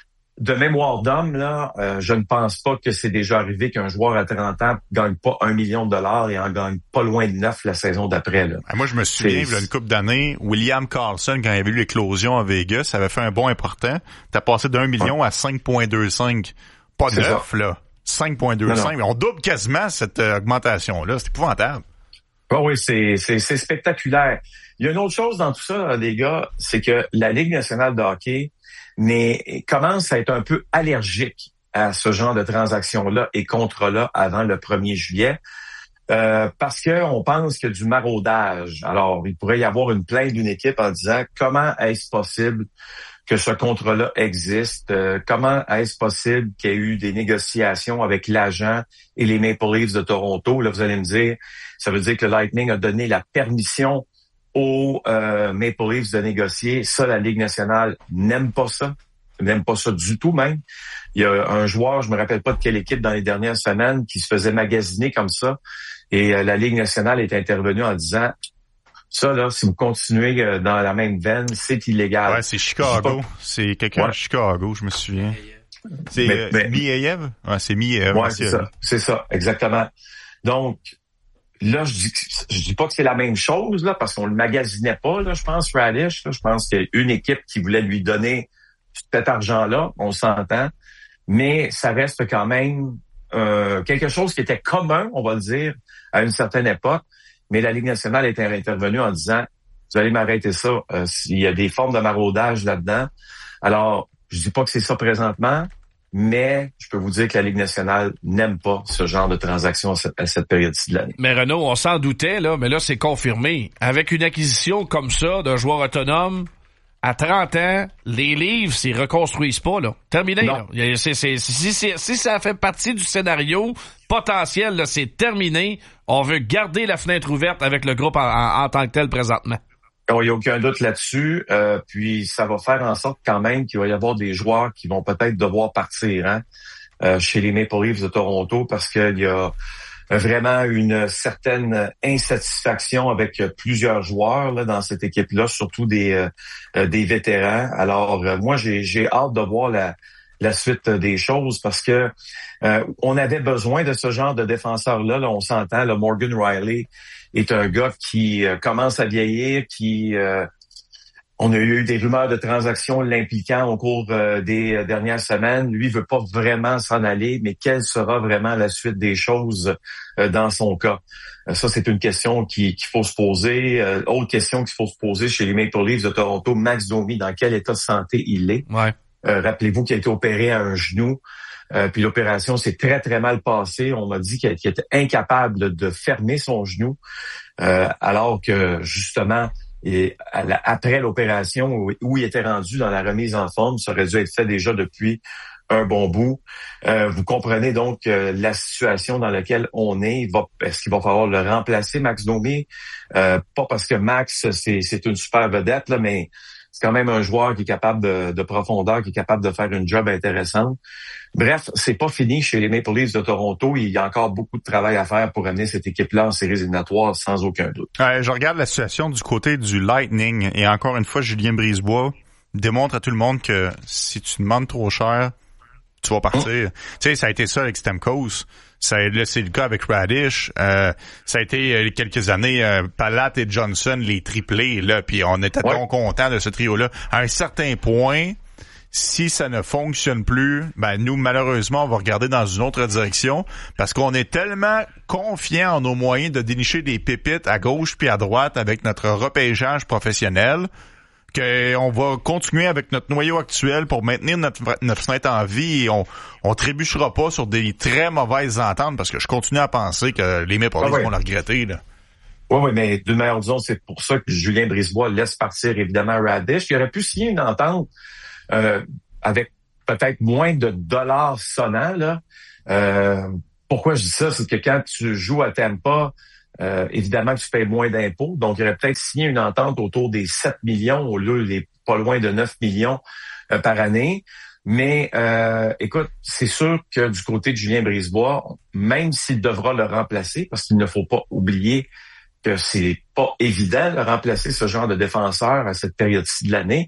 De mémoire d'homme, là, euh, je ne pense pas que c'est déjà arrivé qu'un joueur à trente ans gagne pas un million de dollars et en gagne pas loin de neuf la saison d'après. Là. Moi, je me souviens, il y a une couple d'années, William Karlsson, quand il y avait eu l'éclosion à Vegas, avait fait un bond important. T'as passé d'un million ouais. à cinq virgule vingt-cinq. Pas neuf, là. cinq virgule vingt-cinq. On double quasiment cette euh, augmentation-là. C'est épouvantable. Oh oui, c'est, c'est, c'est spectaculaire. Il y a une autre chose dans tout ça, les gars, c'est que la Ligue nationale de hockey mais commence à être un peu allergique à ce genre de transactions-là et contrats-là avant le premier juillet euh, parce qu'on pense qu'il y a du maraudage. Alors, il pourrait y avoir une plainte d'une équipe en disant comment est-ce possible que ce contrat-là existe? Euh, comment est-ce possible qu'il y ait eu des négociations avec l'agent et les Maple Leafs de Toronto? Là, vous allez me dire, ça veut dire que le Lightning a donné la permission aux euh, Maple Leafs de négocier. Ça, la Ligue nationale n'aime pas ça. N'aime pas ça du tout même. Il y a un joueur, je me rappelle pas de quelle équipe dans les dernières semaines, qui se faisait magasiner comme ça. Et euh, la Ligue nationale est intervenue en disant, ça, là, si vous continuez euh, dans la même veine, c'est illégal. Ouais, c'est Chicago. Pas... C'est quelqu'un ouais. de Chicago, je me souviens. C'est mais, euh, mais... Miayev? Ouais, c'est Miayev. Ouais, c'est ça. C'est ça, exactement. Donc, là, je dis, je dis pas que c'est la même chose, là, parce qu'on le magasinait pas, là, je pense, Radish, là. Je pense qu'il y a une équipe qui voulait lui donner cet argent-là, on s'entend. Mais ça reste quand même euh, quelque chose qui était commun, on va le dire, à une certaine époque. Mais la Ligue nationale était intervenue en disant, vous allez m'arrêter ça, euh, il y a des formes de maraudage là-dedans. Alors, je dis pas que c'est ça présentement, mais je peux vous dire que la Ligue nationale n'aime pas ce genre de transactions à cette, à cette période-ci de l'année. Mais Renaud, on s'en doutait, là, mais là, c'est confirmé. Avec une acquisition comme ça d'un joueur autonome, à trente ans, les livres, s'ils reconstruisent pas, là. Terminé, là. C'est, c'est, si, si, si ça fait partie du scénario potentiel, là, c'est terminé. On veut garder la fenêtre ouverte avec le groupe en, en, en tant que tel présentement. Il n'y a aucun doute là-dessus. Euh, puis ça va faire en sorte quand même qu'il va y avoir des joueurs qui vont peut-être devoir partir hein, euh, chez les Maple Leafs de Toronto parce qu'il y a vraiment une certaine insatisfaction avec plusieurs joueurs là, dans cette équipe-là, surtout des euh, des vétérans. Alors euh, moi, j'ai, j'ai hâte de voir la la suite des choses parce que euh, on avait besoin de ce genre de défenseur-là. Là, on s'entend, là, Morgan Rielly est un gars qui euh, commence à vieillir, qui euh, on a eu des rumeurs de transactions l'impliquant au cours euh, des euh, dernières semaines. Lui veut pas vraiment s'en aller, mais quelle sera vraiment la suite des choses euh, dans son cas? Euh, ça, c'est une question qui, qu'il faut se poser. Euh, autre question qu'il faut se poser chez les Maple Leafs de Toronto, Max Domi, dans quel état de santé il est? Ouais. Euh, rappelez-vous qu'il a été opéré à un genou. Euh, puis l'opération s'est très, très mal passée. On m'a dit qu'il était incapable de, de fermer son genou, euh, alors que, justement, et après l'opération où, où il était rendu dans la remise en forme, ça aurait dû être fait déjà depuis un bon bout. Euh, vous comprenez donc euh, la situation dans laquelle on est. Il va, est-ce qu'il va falloir le remplacer, Max Domi? Euh, pas parce que Max, c'est, c'est une super vedette, là, mais c'est quand même un joueur qui est capable de, de profondeur, qui est capable de faire une job intéressante. Bref, c'est pas fini chez les Maple Leafs de Toronto. Il y a encore beaucoup de travail à faire pour amener cette équipe-là en séries éliminatoires, sans aucun doute. Euh, je regarde la situation du côté du Lightning et encore une fois, Julien Brisebois démontre à tout le monde que si tu demandes trop cher, tu vas partir. Mmh. Tu sais, ça a été ça avec Stamkos. Ça, là, c'est le cas avec Radish. Euh, ça a été euh, quelques années, euh, Palat et Johnson, les triplés, là, puis on était ouais. donc contents de ce trio-là. À un certain point, si ça ne fonctionne plus, ben nous, malheureusement, on va regarder dans une autre direction parce qu'on est tellement confiant en nos moyens de dénicher des pépites à gauche puis à droite avec notre repêchage professionnel qu'on va continuer avec notre noyau actuel pour maintenir notre, notre fenêtre en vie et on, on trébuchera pas sur des très mauvaises ententes parce que je continue à penser que les Maple Leafs ah ouais. vont le regretter, là. Oui, oui, mais d'une manière disons, c'est pour ça que Julien Brisebois laisse partir évidemment Radish. Il aurait pu signer une entente euh, avec peut-être moins de dollars sonnants, là. Euh, pourquoi je dis ça? C'est que quand tu joues à Tampa, Euh, évidemment que tu payes moins d'impôts, donc il aurait peut-être signé une entente autour des sept millions au lieu des pas loin de neuf millions euh, par année. Mais euh, écoute, c'est sûr que du côté de Julien Brisebois, même s'il devra le remplacer, parce qu'il ne faut pas oublier que c'est pas évident de remplacer ce genre de défenseur à cette période-ci de l'année.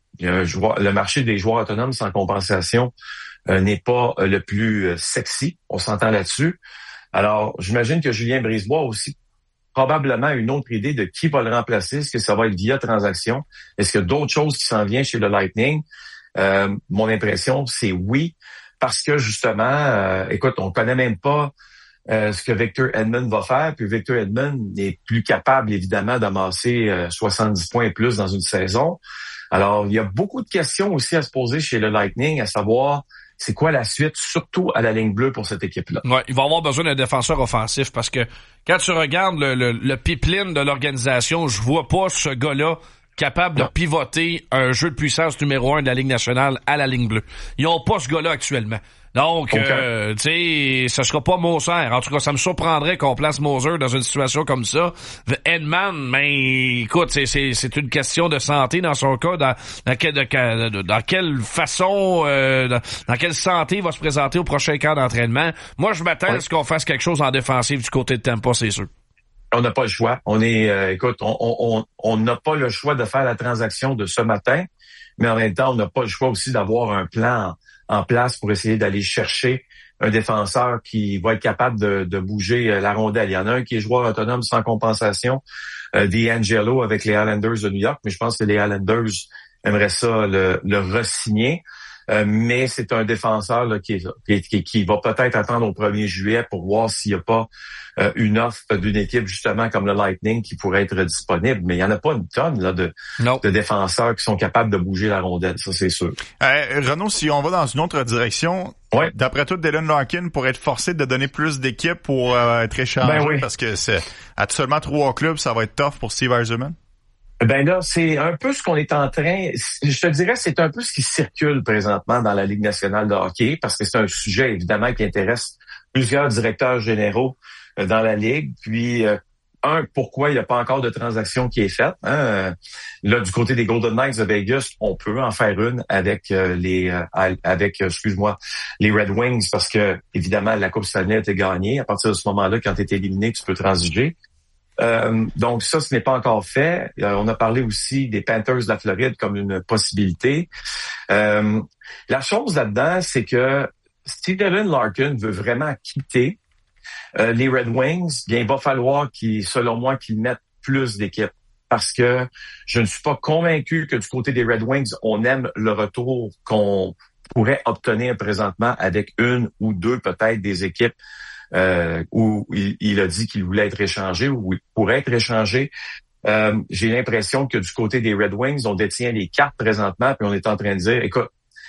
Le marché des joueurs autonomes sans compensation euh, n'est pas euh, le plus euh, sexy, on s'entend là-dessus. Alors, j'imagine que Julien Brisebois a aussi probablement une autre idée de qui va le remplacer. Est-ce que ça va être via transaction? Est-ce qu'il y a d'autres choses qui s'en viennent chez le Lightning? Euh, mon impression, c'est oui, parce que justement, euh, écoute, on connaît même pas euh, ce que Victor Edmond va faire, puis Victor Edmond n'est plus capable, évidemment, d'amasser euh, soixante-dix points et plus dans une saison. Alors, il y a beaucoup de questions aussi à se poser chez le Lightning, à savoir c'est quoi la suite, surtout à la ligne bleue pour cette équipe-là. Ouais, il va avoir besoin d'un défenseur offensif parce que quand tu regardes le, le, le pipeline de l'organisation, je vois pas ce gars-là capable non. de pivoter un jeu de puissance numéro un de la Ligue nationale à la ligne bleue. Ils ont pas ce gars-là actuellement. Donc, okay. euh, tu sais, ce sera pas Moser. En tout cas, ça me surprendrait qu'on place Moser dans une situation comme ça. Edman, mais écoute, c'est c'est c'est une question de santé dans son cas. Dans, dans, quel, de, dans quelle façon, euh, dans, dans quelle santé il va se présenter au prochain camp d'entraînement. Moi, je m'attends ouais. à ce qu'on fasse quelque chose en défensive du côté de Tampa, c'est sûr. On n'a pas le choix. On est, euh, écoute, on on on n'a pas le choix de faire la transaction de ce matin, mais en même temps, on n'a pas le choix aussi d'avoir un plan en place pour essayer d'aller chercher un défenseur qui va être capable de, de bouger la rondelle. Il y en a un qui est joueur autonome sans compensation, euh, D'Angelo avec les Islanders de New York, mais je pense que les Islanders aimeraient ça le, le re-signer. Euh, mais c'est un défenseur là, qui, est, qui, qui va peut-être attendre au premier juillet pour voir s'il n'y a pas euh, une offre d'une équipe justement comme le Lightning qui pourrait être disponible. Mais il n'y en a pas une tonne là, de, de défenseurs qui sont capables de bouger la rondelle, ça c'est sûr. Euh, Renaud, si on va dans une autre direction, ouais. d'après toi, Dylan Larkin pourrait être forcé de donner plus d'équipes pour euh, être échangé ben oui. parce que c'est à seulement trois clubs, ça va être tough pour Steve Yzerman? Ben là, c'est un peu ce qu'on est en train, je te dirais, c'est un peu ce qui circule présentement dans la Ligue nationale de hockey, parce que c'est un sujet, évidemment, qui intéresse plusieurs directeurs généraux dans la Ligue. Puis, euh, un, pourquoi il n'y a pas encore de transaction qui est faite. Hein? Là, du côté des Golden Knights de Vegas, on peut en faire une avec euh, les, euh, avec, euh, excuse-moi, les Red Wings, parce que, évidemment, la Coupe Stanley a été gagnée. À partir de ce moment-là, quand tu es éliminé, tu peux transiger. Euh, donc ça, ce n'est pas encore fait. Euh, on a parlé aussi des Panthers de la Floride comme une possibilité. Euh, la chose là-dedans, c'est que si Dylan Larkin veut vraiment quitter euh, les Red Wings, bien, il va falloir qu'il, selon moi, qu'il mette plus d'équipes. Parce que je ne suis pas convaincu que du côté des Red Wings, on aime le retour qu'on pourrait obtenir présentement avec une ou deux peut-être des équipes Euh, où il, il a dit qu'il voulait être échangé ou il pourrait être échangé. Euh, j'ai l'impression que du côté des Red Wings, on détient les cartes présentement, puis on est en train de dire, écoute,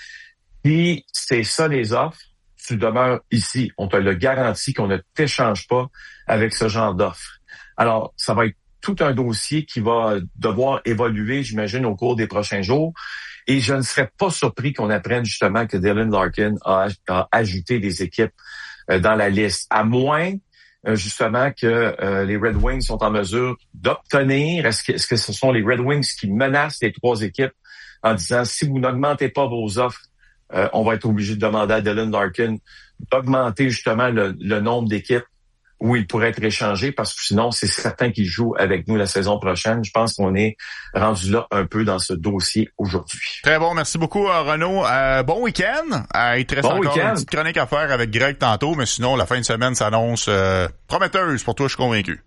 si c'est ça les offres, tu demeures ici. On te le garantit qu'on ne t'échange pas avec ce genre d'offres. Alors, ça va être tout un dossier qui va devoir évoluer, j'imagine, au cours des prochains jours. Et je ne serais pas surpris qu'on apprenne justement que Dylan Larkin a, a ajouté des équipes dans la liste, à moins euh, justement que euh, les Red Wings sont en mesure d'obtenir, est-ce que, est-ce que ce sont les Red Wings qui menacent les trois équipes en disant si vous n'augmentez pas vos offres, euh, on va être obligé de demander à Dylan Larkin d'augmenter justement le, le nombre d'équipes où il pourrait être échangé, parce que sinon, c'est certain qu'il joue avec nous la saison prochaine. Je pense qu'on est rendu là un peu dans ce dossier aujourd'hui. Très bon, merci beaucoup Renaud. Euh, bon week-end. Euh, il te reste bon encore week-end. Une petite chronique à faire avec Greg tantôt, mais sinon, la fin de semaine s'annonce euh, prometteuse pour toi, je suis convaincu.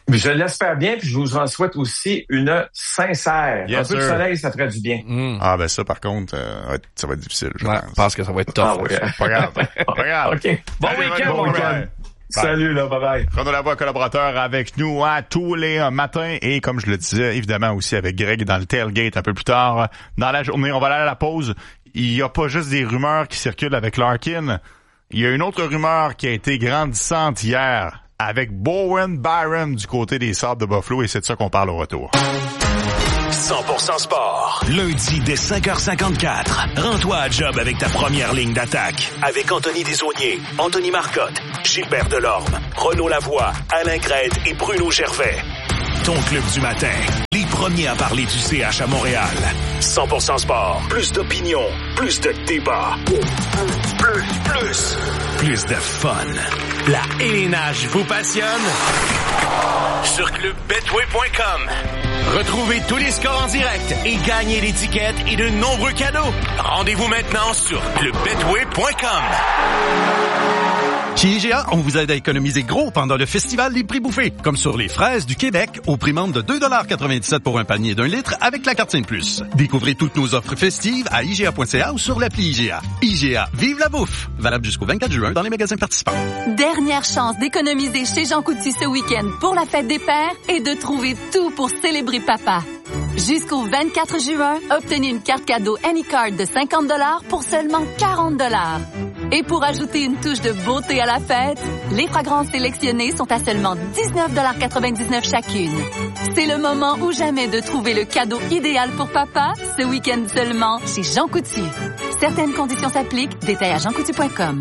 Je l'espère bien, puis je vous en souhaite aussi une sincère. Yes, un peu sir. de soleil, ça ferait du bien. Mm. Ah, ben ça, par contre, euh, ça va être difficile, je Ouais, pense. je pense que ça va être tough. Ah, ouais. Pas grave. Pas grave. OK. Bon Allez, week-end, bon mon week-end. Ryan. Salut, là, bye-bye. Renaud Lavoie, collaborateur avec nous à tous les euh, matins et comme je le disais, évidemment aussi avec Greg dans le tailgate un peu plus tard dans la journée. On va aller à la pause. Il y a pas juste des rumeurs qui circulent avec Larkin. Il y a une autre rumeur qui a été grandissante hier avec Bowen Byram du côté des Sables de Buffalo et c'est de ça qu'on parle au retour. cent pour cent sport. Lundi dès cinq heures cinquante-quatre. Rends-toi à job avec ta première ligne d'attaque. Avec Anthony Desaulniers, Anthony Marcotte, Gilbert Delorme, Renaud Lavoie, Alain Crête et Bruno Gervais. Ton club du matin. Les premiers à parler du C H à Montréal. cent pour cent sport. Plus d'opinion. Plus de débat. Plus, plus, plus. Plus de fun. La élénage vous passionne? Sur club betway point com. Retrouvez tous les scores en direct et gagnez l'étiquette et de nombreux cadeaux. Rendez-vous maintenant sur club betway point com. Chez I G A, on vous aide à économiser gros pendant le festival des prix bouffés, comme sur les fraises du Québec au prix membre de deux dollars quatre-vingt-dix-sept pour un panier d'un litre avec la carte Scène Plus. Découvrez toutes nos offres festives à I G A point C A ou sur l'appli I G A. I G A, vive la bouffe! Valable jusqu'au vingt-quatre juin dans les magasins participants. Dernière chance d'économiser chez Jean Coutu ce week-end pour la fête des pères et de trouver tout pour célébrer papa. Jusqu'au vingt-quatre juin, obtenez une carte cadeau Anycard de cinquante dollars pour seulement quarante dollars. Et pour ajouter une touche de beauté à la fête, les fragrances sélectionnées sont à seulement dix-neuf dollars quatre-vingt-dix-neuf chacune. C'est le moment ou jamais de trouver le cadeau idéal pour papa, ce week-end seulement chez Jean Coutu. Certaines conditions s'appliquent, détails à jean coutu point com.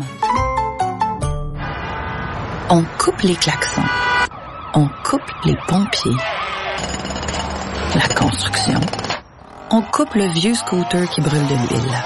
On coupe les klaxons. On coupe les pompiers. La construction. On coupe le vieux scooter qui brûle de l'huile.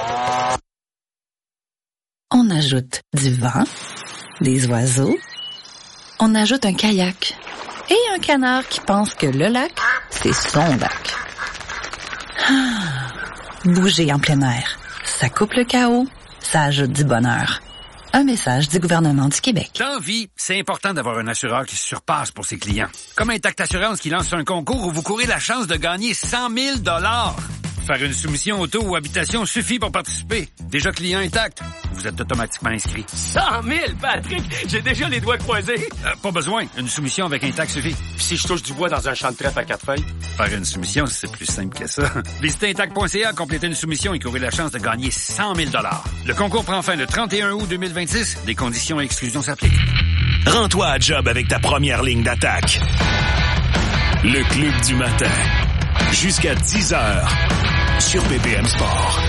On ajoute du vent, des oiseaux. On ajoute un kayak et un canard qui pense que le lac, c'est son lac. Ah, bouger en plein air. Ça coupe le chaos, ça ajoute du bonheur. Un message du gouvernement du Québec. Dans la vie, c'est important d'avoir un assureur qui se surpasse pour ses clients. Comme Intact Assurance qui lance un concours où vous courez la chance de gagner cent mille dollars. Faire une soumission auto ou habitation suffit pour participer. Déjà client Intact, vous êtes automatiquement inscrit. cent mille, Patrick! J'ai déjà les doigts croisés. Euh, pas besoin. Une soumission avec Intact suffit. Puis si je touche du bois dans un champ de trèfle à quatre feuilles? Faire une soumission, c'est plus simple que ça. Visitez intact point c a, complétez une soumission et courez la chance de gagner cent mille dollars. Le concours prend fin le trente et un août deux mille vingt-six. Des conditions et exclusions s'appliquent. Rends-toi à job avec ta première ligne d'attaque. Le club du matin. Jusqu'à dix heures. Sur B P M Sport.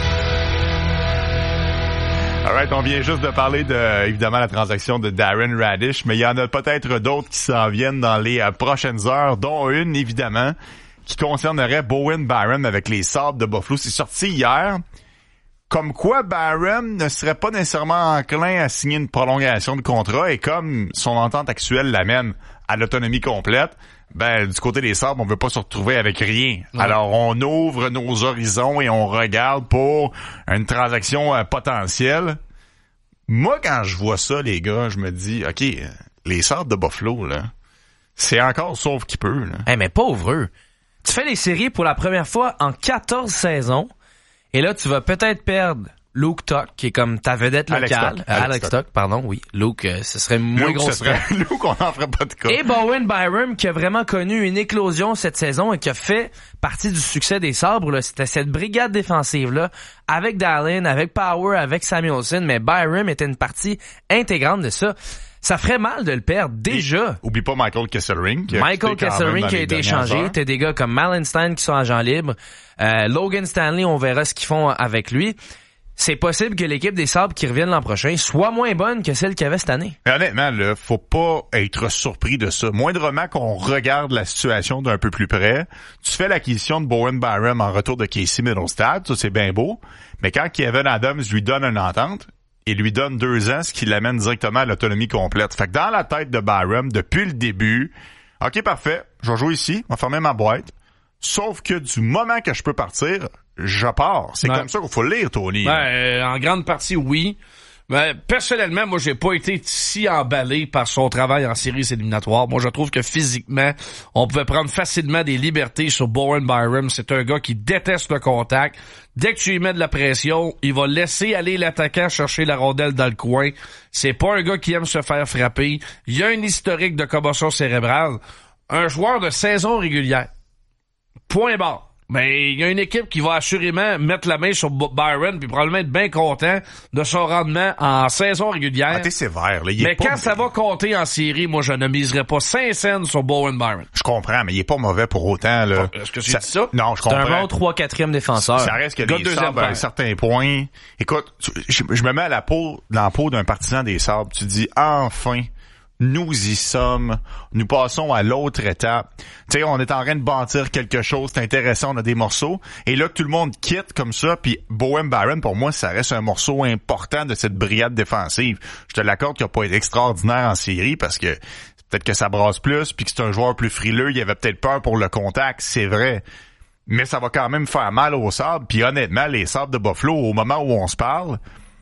Alright, on vient juste de parler de, évidemment, la transaction de Darren Radish, mais il y en a peut-être d'autres qui s'en viennent dans les euh, prochaines heures, dont une, évidemment, qui concernerait Bowen Byram avec les Sables de Buffalo. C'est sorti hier. Comme quoi, Byram ne serait pas nécessairement enclin à signer une prolongation de contrat et comme son entente actuelle l'amène à l'autonomie complète, ben, du côté des Sables, on veut pas se retrouver avec rien. Ouais. Alors, on ouvre nos horizons et on regarde pour une transaction euh, potentielle. Moi, quand je vois ça, les gars, je me dis, OK, les Sables de Buffalo, là, c'est encore sauf qui peut, là. Eh, hey, mais pauvre eux. Tu fais les séries pour la première fois en quatorze saisons et là, tu vas peut-être perdre Luke Tuck, qui est comme ta vedette locale. Alex Tuck, Alex, Alex Tuck, pardon, oui. Luke, euh, ce serait moins Luke, gros. Ce serait Luke, on n'en ferait pas de cas. Et Bowen Byram, qui a vraiment connu une éclosion cette saison et qui a fait partie du succès des Sabres, là. C'était cette brigade défensive-là, avec Dallin, avec Power, avec Samuelson, mais Byram était une partie intégrante de ça. Ça ferait mal de le perdre, déjà. Et, oublie pas Michael Kesselring. Qui Michael Kesselring qui a été échangé. T'as des gars comme Malenstein qui sont agents libres. Euh, Logan Stanley, on verra ce qu'ils font avec lui. C'est possible que l'équipe des Sabres qui reviennent l'an prochain soit moins bonne que celle qu'il y avait cette année. Mais honnêtement, là, faut pas être surpris de ça. Moindrement qu'on regarde la situation d'un peu plus près, tu fais l'acquisition de Bowen Byram en retour de Casey Middlestad, ça c'est bien beau, mais quand Kevin Adams lui donne une entente, il lui donne deux ans, ce qui l'amène directement à l'autonomie complète. Fait que dans la tête de Byram, depuis le début, OK, parfait, je vais jouer ici, je vais fermer ma boîte, sauf que du moment que je peux partir, je pars. C'est ouais. Comme ça qu'il faut le lire, Tony. Ben, euh, en grande partie, oui. Ben, personnellement, moi, j'ai pas été si emballé par son travail en séries éliminatoires. Moi, je trouve que physiquement, on pouvait prendre facilement des libertés sur Bowen Byram. C'est un gars qui déteste le contact. Dès que tu lui mets de la pression, il va laisser aller l'attaquant chercher la rondelle dans le coin. C'est pas un gars qui aime se faire frapper. Il y a un historique de commotion cérébrale. Un joueur de saison régulière. Point barre. Mais il y a une équipe qui va assurément mettre la main sur Byron puis probablement être bien content de son rendement en saison régulière. Ah, t'es sévère, là. Il mais est pas... quand ça va compter en série, moi, je ne miserais pas cinq cents sur Bowen Byron. Je comprends, mais il est pas mauvais pour autant, là. Est-ce que c'est ça? Non, je comprends. C'est un bon trois quatrième défenseur. Ça reste que les Sabres, à un certain point. Écoute, je, je me mets à la peau, dans la peau d'un partisan des Sabres. Tu dis, enfin, nous y sommes. Nous passons à l'autre étape. Tu sais, on est en train de bâtir quelque chose, c'est intéressant, on a des morceaux. Et là, que tout le monde quitte comme ça, puis Bowen Byron, pour moi, ça reste un morceau important de cette brigade défensive. Je te l'accorde qu'il n'a pas été extraordinaire en série parce que peut-être que ça brasse plus, puis que c'est un joueur plus frileux. Il avait peut-être peur pour le contact, c'est vrai. Mais ça va quand même faire mal aux Sabres. Puis honnêtement, les Sabres de Buffalo, au moment où on se parle,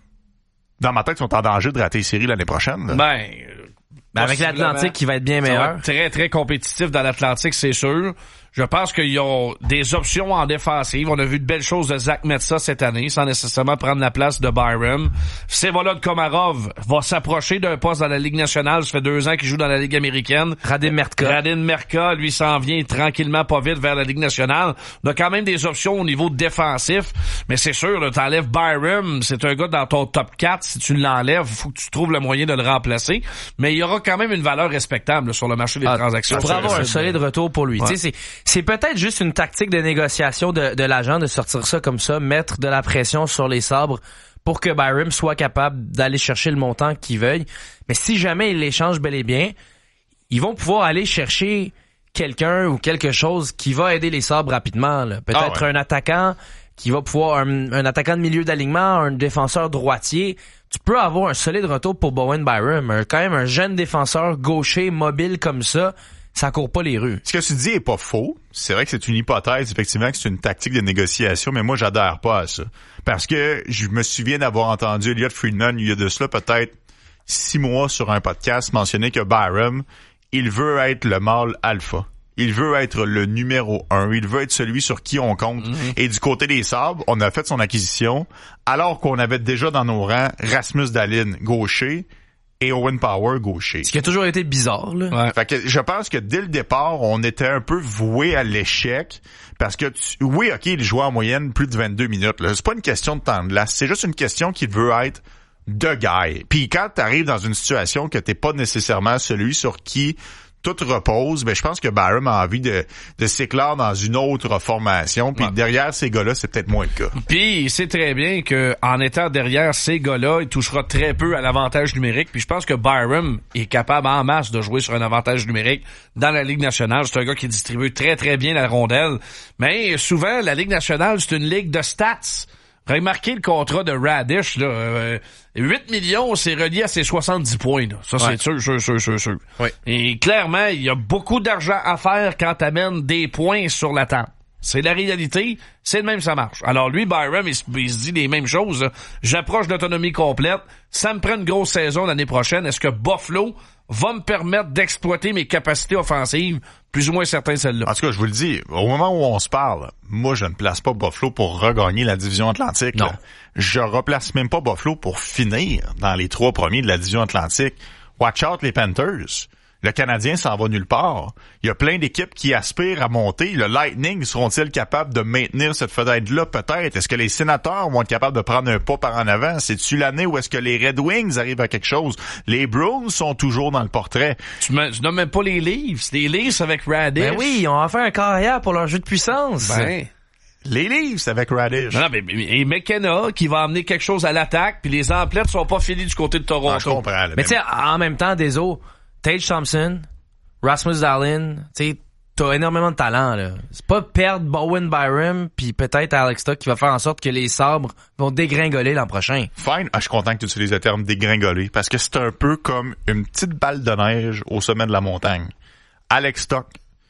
dans ma tête, sont en danger de rater les séries l'année prochaine. Là. Ben... Ben avec l'Atlantique qui va être bien meilleur. Ça va être très, très compétitif dans l'Atlantique, c'est sûr. Je pense qu'ils ont des options en défensive. On a vu de belles choses de Zach Metsa cette année, sans nécessairement prendre la place de Byram. Vsevolod Komarov va s'approcher d'un poste dans la Ligue nationale. Ça fait deux ans qu'il joue dans la Ligue américaine. Radim Merka. Radim Merka, lui, s'en vient tranquillement, pas vite, vers la Ligue nationale. On a quand même des options au niveau défensif. Mais c'est sûr, là, t'enlèves Byram, c'est un gars dans ton top quatre. Si tu l'enlèves, il faut que tu trouves le moyen de le remplacer. Mais il y aura quand même une valeur respectable là, sur le marché des ah, transactions. Pour avoir un solide retour pour lui. Ouais. Tu sais, c'est C'est peut-être juste une tactique de négociation de, de l'agent de sortir ça comme ça, mettre de la pression sur les Sabres pour que Byram soit capable d'aller chercher le montant qu'il veuille. Mais si jamais il l'échange bel et bien, ils vont pouvoir aller chercher quelqu'un ou quelque chose qui va aider les Sabres rapidement. Là. Peut-être ah ouais. un attaquant qui va pouvoir, un, un attaquant de milieu d'alignement, un défenseur droitier. Tu peux avoir un solide retour pour Bowen Byram. Un, quand même un jeune défenseur gaucher mobile comme ça. Ça court pas les rues. Ce que tu dis est pas faux. C'est vrai que c'est une hypothèse, effectivement, que c'est une tactique de négociation, mais moi, j'adhère pas à ça. Parce que je me souviens d'avoir entendu Elliot Friedman, il y a de cela peut-être six mois sur un podcast, mentionner que Byram, il veut être le mâle alpha. Il veut être le numéro un. Il veut être celui sur qui on compte. Mm-hmm. Et du côté des Sabres, on a fait son acquisition, alors qu'on avait déjà dans nos rangs Rasmus Dahlin, gaucher, et Owen Power gaucher. Ce qui a toujours été bizarre, là. Ouais. Fait que je pense que dès le départ, on était un peu voué à l'échec. Parce que, tu, oui, OK, il jouait en moyenne plus de vingt-deux minutes, là. C'est pas une question de temps de glace. C'est juste une question qu'il veut être de guy. Puis quand t'arrives dans une situation que t'es pas nécessairement celui sur qui tout repose, ben je pense que Byram a envie de, de s'éclore dans une autre formation. Puis ouais. derrière ces gars-là, c'est peut-être moins le cas. Puis il sait très bien que en étant derrière ces gars-là, il touchera très peu à l'avantage numérique. Puis je pense que Byram est capable en masse de jouer sur un avantage numérique dans la Ligue nationale. C'est un gars qui distribue très très bien la rondelle. Mais souvent, la Ligue nationale, c'est une ligue de stats. Remarquez le contrat de Radish, là. Euh, huit millions, c'est relié à ses soixante-dix points, là. Ça, ouais. c'est sûr, sûr, sûr, sûr, sûr. Oui. Et clairement, il y a beaucoup d'argent à faire quand t'amènes des points sur la table. C'est la réalité, c'est de même ça marche. Alors lui, Byram, il, il se dit les mêmes choses. Là. J'approche d'autonomie complète. Ça me prend une grosse saison l'année prochaine. Est-ce que Buffalo va me permettre d'exploiter mes capacités offensives? Plus ou moins certain celle-là. En tout cas, je vous le dis, au moment où on se parle, moi, je ne place pas Buffalo pour regagner la division Atlantique. Non. Là. Je replace même pas Buffalo pour finir dans les trois premiers de la division Atlantique. Watch out les Panthers. Le Canadien s'en va nulle part. Il y a plein d'équipes qui aspirent à monter. Le Lightning, seront-ils capables de maintenir cette fenêtre-là? Peut-être. Est-ce que les Sénateurs vont être capables de prendre un pas par en avant? C'est-tu l'année où est-ce que les Red Wings arrivent à quelque chose? Les Bruins sont toujours dans le portrait. Tu ne nommes même pas les Leafs. Les Leafs avec Radish. Ben oui, ils ont fait un carrière pour leur jeu de puissance. Ben... Les Leafs avec Radish. Non, mais, et McKenna qui va amener quelque chose à l'attaque, puis les emplettes sont pas finis du côté de Toronto. Ah, je comprends. Là, mais tu sais, en même temps, des autres, Tage Thompson, Rasmus Dahlin, tu sais, t'as énormément de talent, là. C'est pas perdre Bowen Byram puis peut-être Alex Tuch qui va faire en sorte que les Sabres vont dégringoler l'an prochain. Fine. Ah, je suis content que tu utilises le terme dégringoler parce que c'est un peu comme une petite balle de neige au sommet de la montagne. Alex Tuch,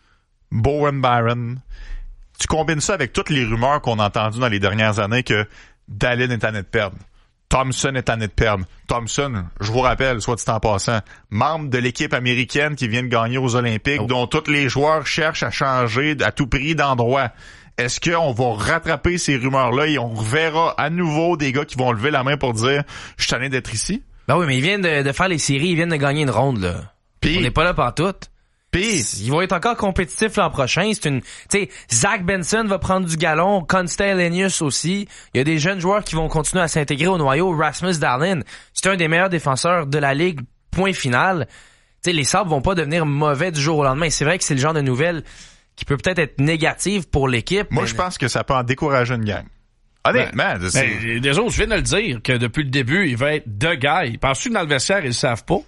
Bowen Byram, tu combines ça avec toutes les rumeurs qu'on a entendues dans les dernières années que Dahlin est en train de perdre. Thompson est tanné de perdre. Thompson, je vous rappelle, soit dit en passant, membre de l'équipe américaine qui vient de gagner aux Olympiques, oh. dont tous les joueurs cherchent à changer à tout prix d'endroit. Est-ce qu'on va rattraper ces rumeurs-là et on reverra à nouveau des gars qui vont lever la main pour dire « Je suis tanné d'être ici ». Ben oui, mais ils viennent de, de faire les séries, ils viennent de gagner une ronde, là. Pis, on n'est pas là pantoute. Pis, ils vont être encore compétitifs l'an prochain. C'est une, tu sais, Zach Benson va prendre du galon, Constell Lenius aussi. Il y a des jeunes joueurs qui vont continuer à s'intégrer au noyau. Rasmus Dahlin, c'est un des meilleurs défenseurs de la ligue. Point final. Tu sais, les Sabres vont pas devenir mauvais du jour au lendemain. C'est vrai que c'est le genre de nouvelle qui peut peut-être être négative pour l'équipe. Moi, mais... je pense que ça peut en décourager une gang. Honnêtement, ben, c'est... Ben, des autres, je viens de le dire, que depuis le début, il va être de guy. Penses-tu que dans le vestiaire, ils le savent pas?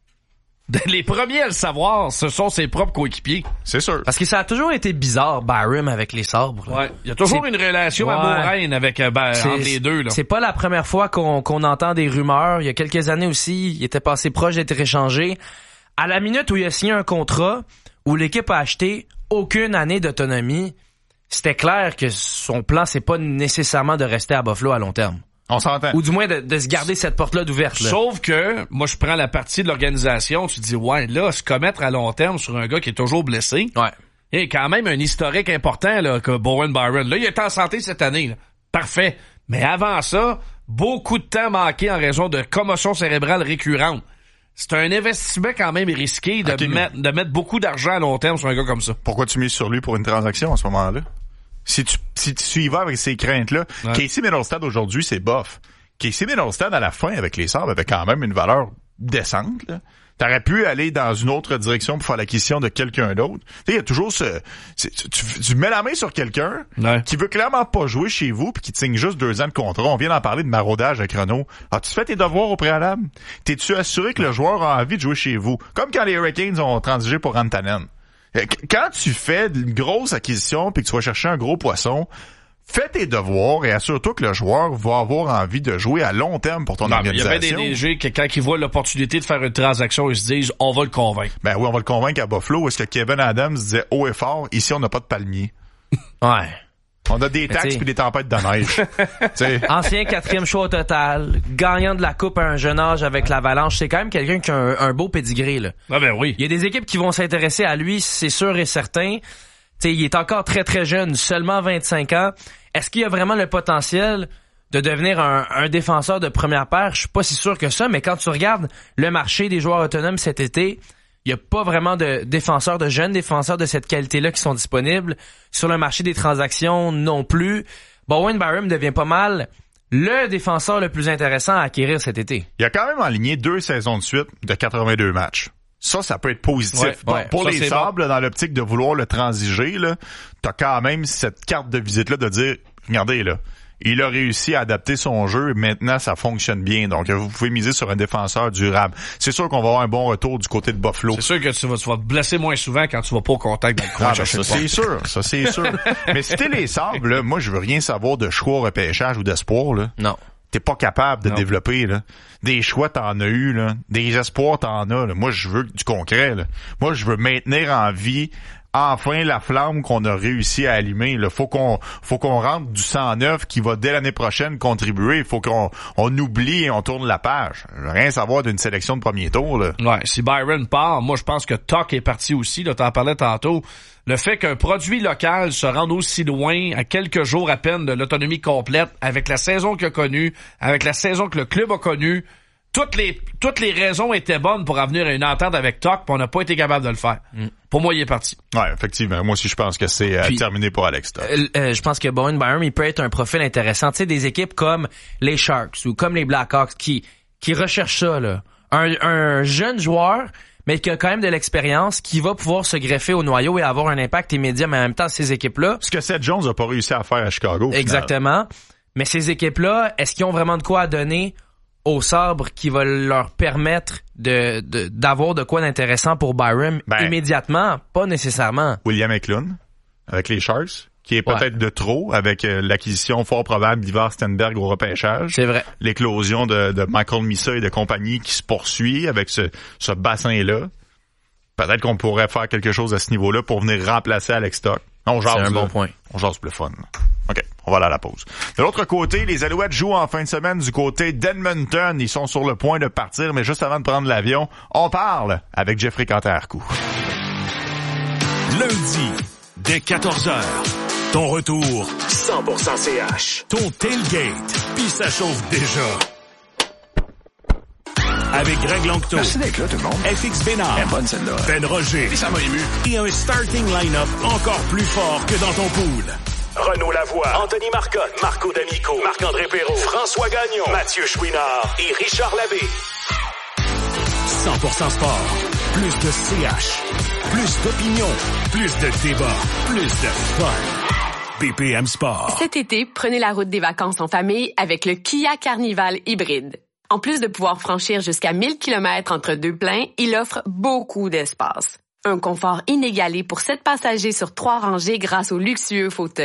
Les premiers à le savoir, ce sont ses propres coéquipiers. C'est sûr. Parce que ça a toujours été bizarre, Byram avec les Sabres. Ouais. Il y a toujours c'est... une relation ouais. amoureuse avec euh, ben, entre les deux. Là. C'est pas la première fois qu'on, qu'on entend des rumeurs. Il y a quelques années aussi, il était passé proche d'être échangé. À la minute où il a signé un contrat, où l'équipe a acheté aucune année d'autonomie, c'était clair que son plan, c'est pas nécessairement de rester à Buffalo à long terme. On s'entend. Ou du moins de, de se garder cette porte-là d'ouverte. Là. Sauf que, moi, je prends la partie de l'organisation, tu te dis, ouais, là, se commettre à long terme sur un gars qui est toujours blessé. Ouais. Il y a quand même un historique important, là, que Bowen Byron. Là, il est en santé cette année, là. Parfait. Mais avant ça, beaucoup de temps manqué en raison de commotion cérébrale récurrente. C'est un investissement quand même risqué de, okay, mettre, de mettre beaucoup d'argent à long terme sur un gars comme ça. Pourquoi tu mises sur lui pour une transaction à ce moment-là? Si tu, si tu y vas avec ces craintes-là, ouais. Casey Middlestad aujourd'hui, c'est bof. Casey Middlestad, à la fin, avec les Sabres, avait quand même une valeur décente, là. T'aurais pu aller dans une autre direction pour faire l'acquisition de quelqu'un d'autre. Tu sais, il y a toujours ce... Tu, tu, tu mets la main sur quelqu'un ouais. qui veut clairement pas jouer chez vous puis qui te signe juste deux ans de contrat. On vient d'en parler de maraudage avec Renault. As-tu fait tes devoirs au préalable? T'es-tu assuré que le joueur a envie de jouer chez vous? Comme quand les Hurricanes ont transigé pour Rantanen. Quand tu fais une grosse acquisition puis que tu vas chercher un gros poisson, fais tes devoirs et assure-toi que le joueur va avoir envie de jouer à long terme pour ton non, organisation. Il y a bien des D G qui, quand ils voient l'opportunité de faire une transaction, ils se disent « on va le convaincre ». Ben oui, on va le convaincre à Buffalo. Est-ce que Kevin Adams disait haut et fort « ici, on n'a pas de palmier ». Ouais. On a des taxes puis des tempêtes de neige. Ancien quatrième choix au total, gagnant de la coupe à un jeune âge avec l'Avalanche, c'est quand même quelqu'un qui a un, un beau pédigré, là. Ah ben oui. Il y a des équipes qui vont s'intéresser à lui, c'est sûr et certain. T'sais, il est encore très très jeune, seulement vingt-cinq ans. Est-ce qu'il y a vraiment le potentiel de devenir un, un défenseur de première paire? Je suis pas si sûr que ça, mais quand tu regardes le marché des joueurs autonomes cet été, il y a pas vraiment de défenseurs, de jeunes défenseurs de cette qualité-là qui sont disponibles. Sur le marché des transactions non plus. Bowen Byram devient pas mal le défenseur le plus intéressant à acquérir cet été. Il a quand même aligné deux saisons de suite de quatre-vingt-deux matchs. Ça, ça peut être positif. Ouais, bon, ouais, pour ça, les Sabres, bon. dans l'optique de vouloir le transiger, là, t'as quand même cette carte de visite-là de dire, regardez, là, il a réussi à adapter son jeu et maintenant, ça fonctionne bien. Donc, vous pouvez miser sur un défenseur durable. C'est sûr qu'on va avoir un bon retour du côté de Buffalo. C'est sûr que tu vas, tu vas te blesser moins souvent quand tu vas pas au contact avec le ah, ben, ça, c'est sûr. Ça, c'est sûr. Mais si t'es les Sabres, là, moi, je veux rien savoir de choix, repêchage ou d'espoir, là. Non. T'es pas capable de non. développer, là. Des choix, t'en as eu, là. Des espoirs, t'en as, là. Moi, je veux du concret, là. Moi, je veux maintenir en vie, enfin, la flamme qu'on a réussi à allumer, là. Faut qu'on, faut qu'on rentre du sang neuf qui va, dès l'année prochaine, contribuer. Faut qu'on, on oublie et on tourne la page. Je veux rien savoir d'une sélection de premier tour, là. Ouais. Si Byron part, moi, je pense que Tuck est parti aussi, là. T'en parlais tantôt. Le fait qu'un produit local se rende aussi loin, à quelques jours à peine de l'autonomie complète, avec la saison qu'il a connue, avec la saison que le club a connue, toutes les toutes les raisons étaient bonnes pour en venir à une entente avec Tuck, puis on n'a pas été capable de le faire. Mm. Pour moi, il est parti. Ouais, effectivement. Moi aussi, je pense que c'est puis, euh, terminé pour Alex Tuck. Euh, euh, je pense que Bowen Byram, il peut être un profil intéressant. Tu sais, des équipes comme les Sharks ou comme les Blackhawks qui qui recherchent ça, là. Un, un jeune joueur, mais qui a quand même de l'expérience, qui va pouvoir se greffer au noyau et avoir un impact immédiat, mais en même temps, ces équipes-là... Ce que Seth Jones n'a pas réussi à faire à Chicago. Exactement. Mais ces équipes-là, est-ce qu'ils ont vraiment de quoi à donner aux Sabres qui va leur permettre de, de d'avoir de quoi d'intéressant pour Byram ben, immédiatement? Pas nécessairement. William Eklund, avec les Sharks, qui est peut-être ouais. de trop, avec euh, l'acquisition fort probable d'Ivar Stenberg au repêchage. C'est vrai. L'éclosion de, de Michael Misa et de compagnie qui se poursuit avec ce, ce bassin-là. Peut-être qu'on pourrait faire quelque chose à ce niveau-là pour venir remplacer Alex Tuck. On jase, c'est un là. bon point. On jase plus fun. OK. On va aller à la pause. De l'autre côté, les Alouettes jouent en fin de semaine du côté d'Edmonton. Ils sont sur le point de partir, mais juste avant de prendre l'avion, on parle avec Jeffrey Canté-Arcoux. Lundi, dès quatorze heures, ton retour cent pour cent C H. Ton tailgate, puis ça chauffe déjà. Avec Greg Longto. Merci d'être là, tout le monde. F X Bénard. Elle est bonne, celle-là. Ben Roger. Et ça m'a ému. Et un starting line-up encore plus fort que dans ton pool. Renaud Lavoie, Anthony Marcotte, Marco D'Amico, Marc-André Perrault, François Gagnon, Mathieu Chouinard et Richard Labbé. cent pour cent sport. Plus de C H. Plus d'opinion. Plus de débat. Plus de fun. B P M Sport. Cet été, prenez la route des vacances en famille avec le Kia Carnival hybride. En plus de pouvoir franchir jusqu'à mille kilomètres entre deux pleins, il offre beaucoup d'espace. Un confort inégalé pour sept passagers sur trois rangées grâce au luxueux fauteuil.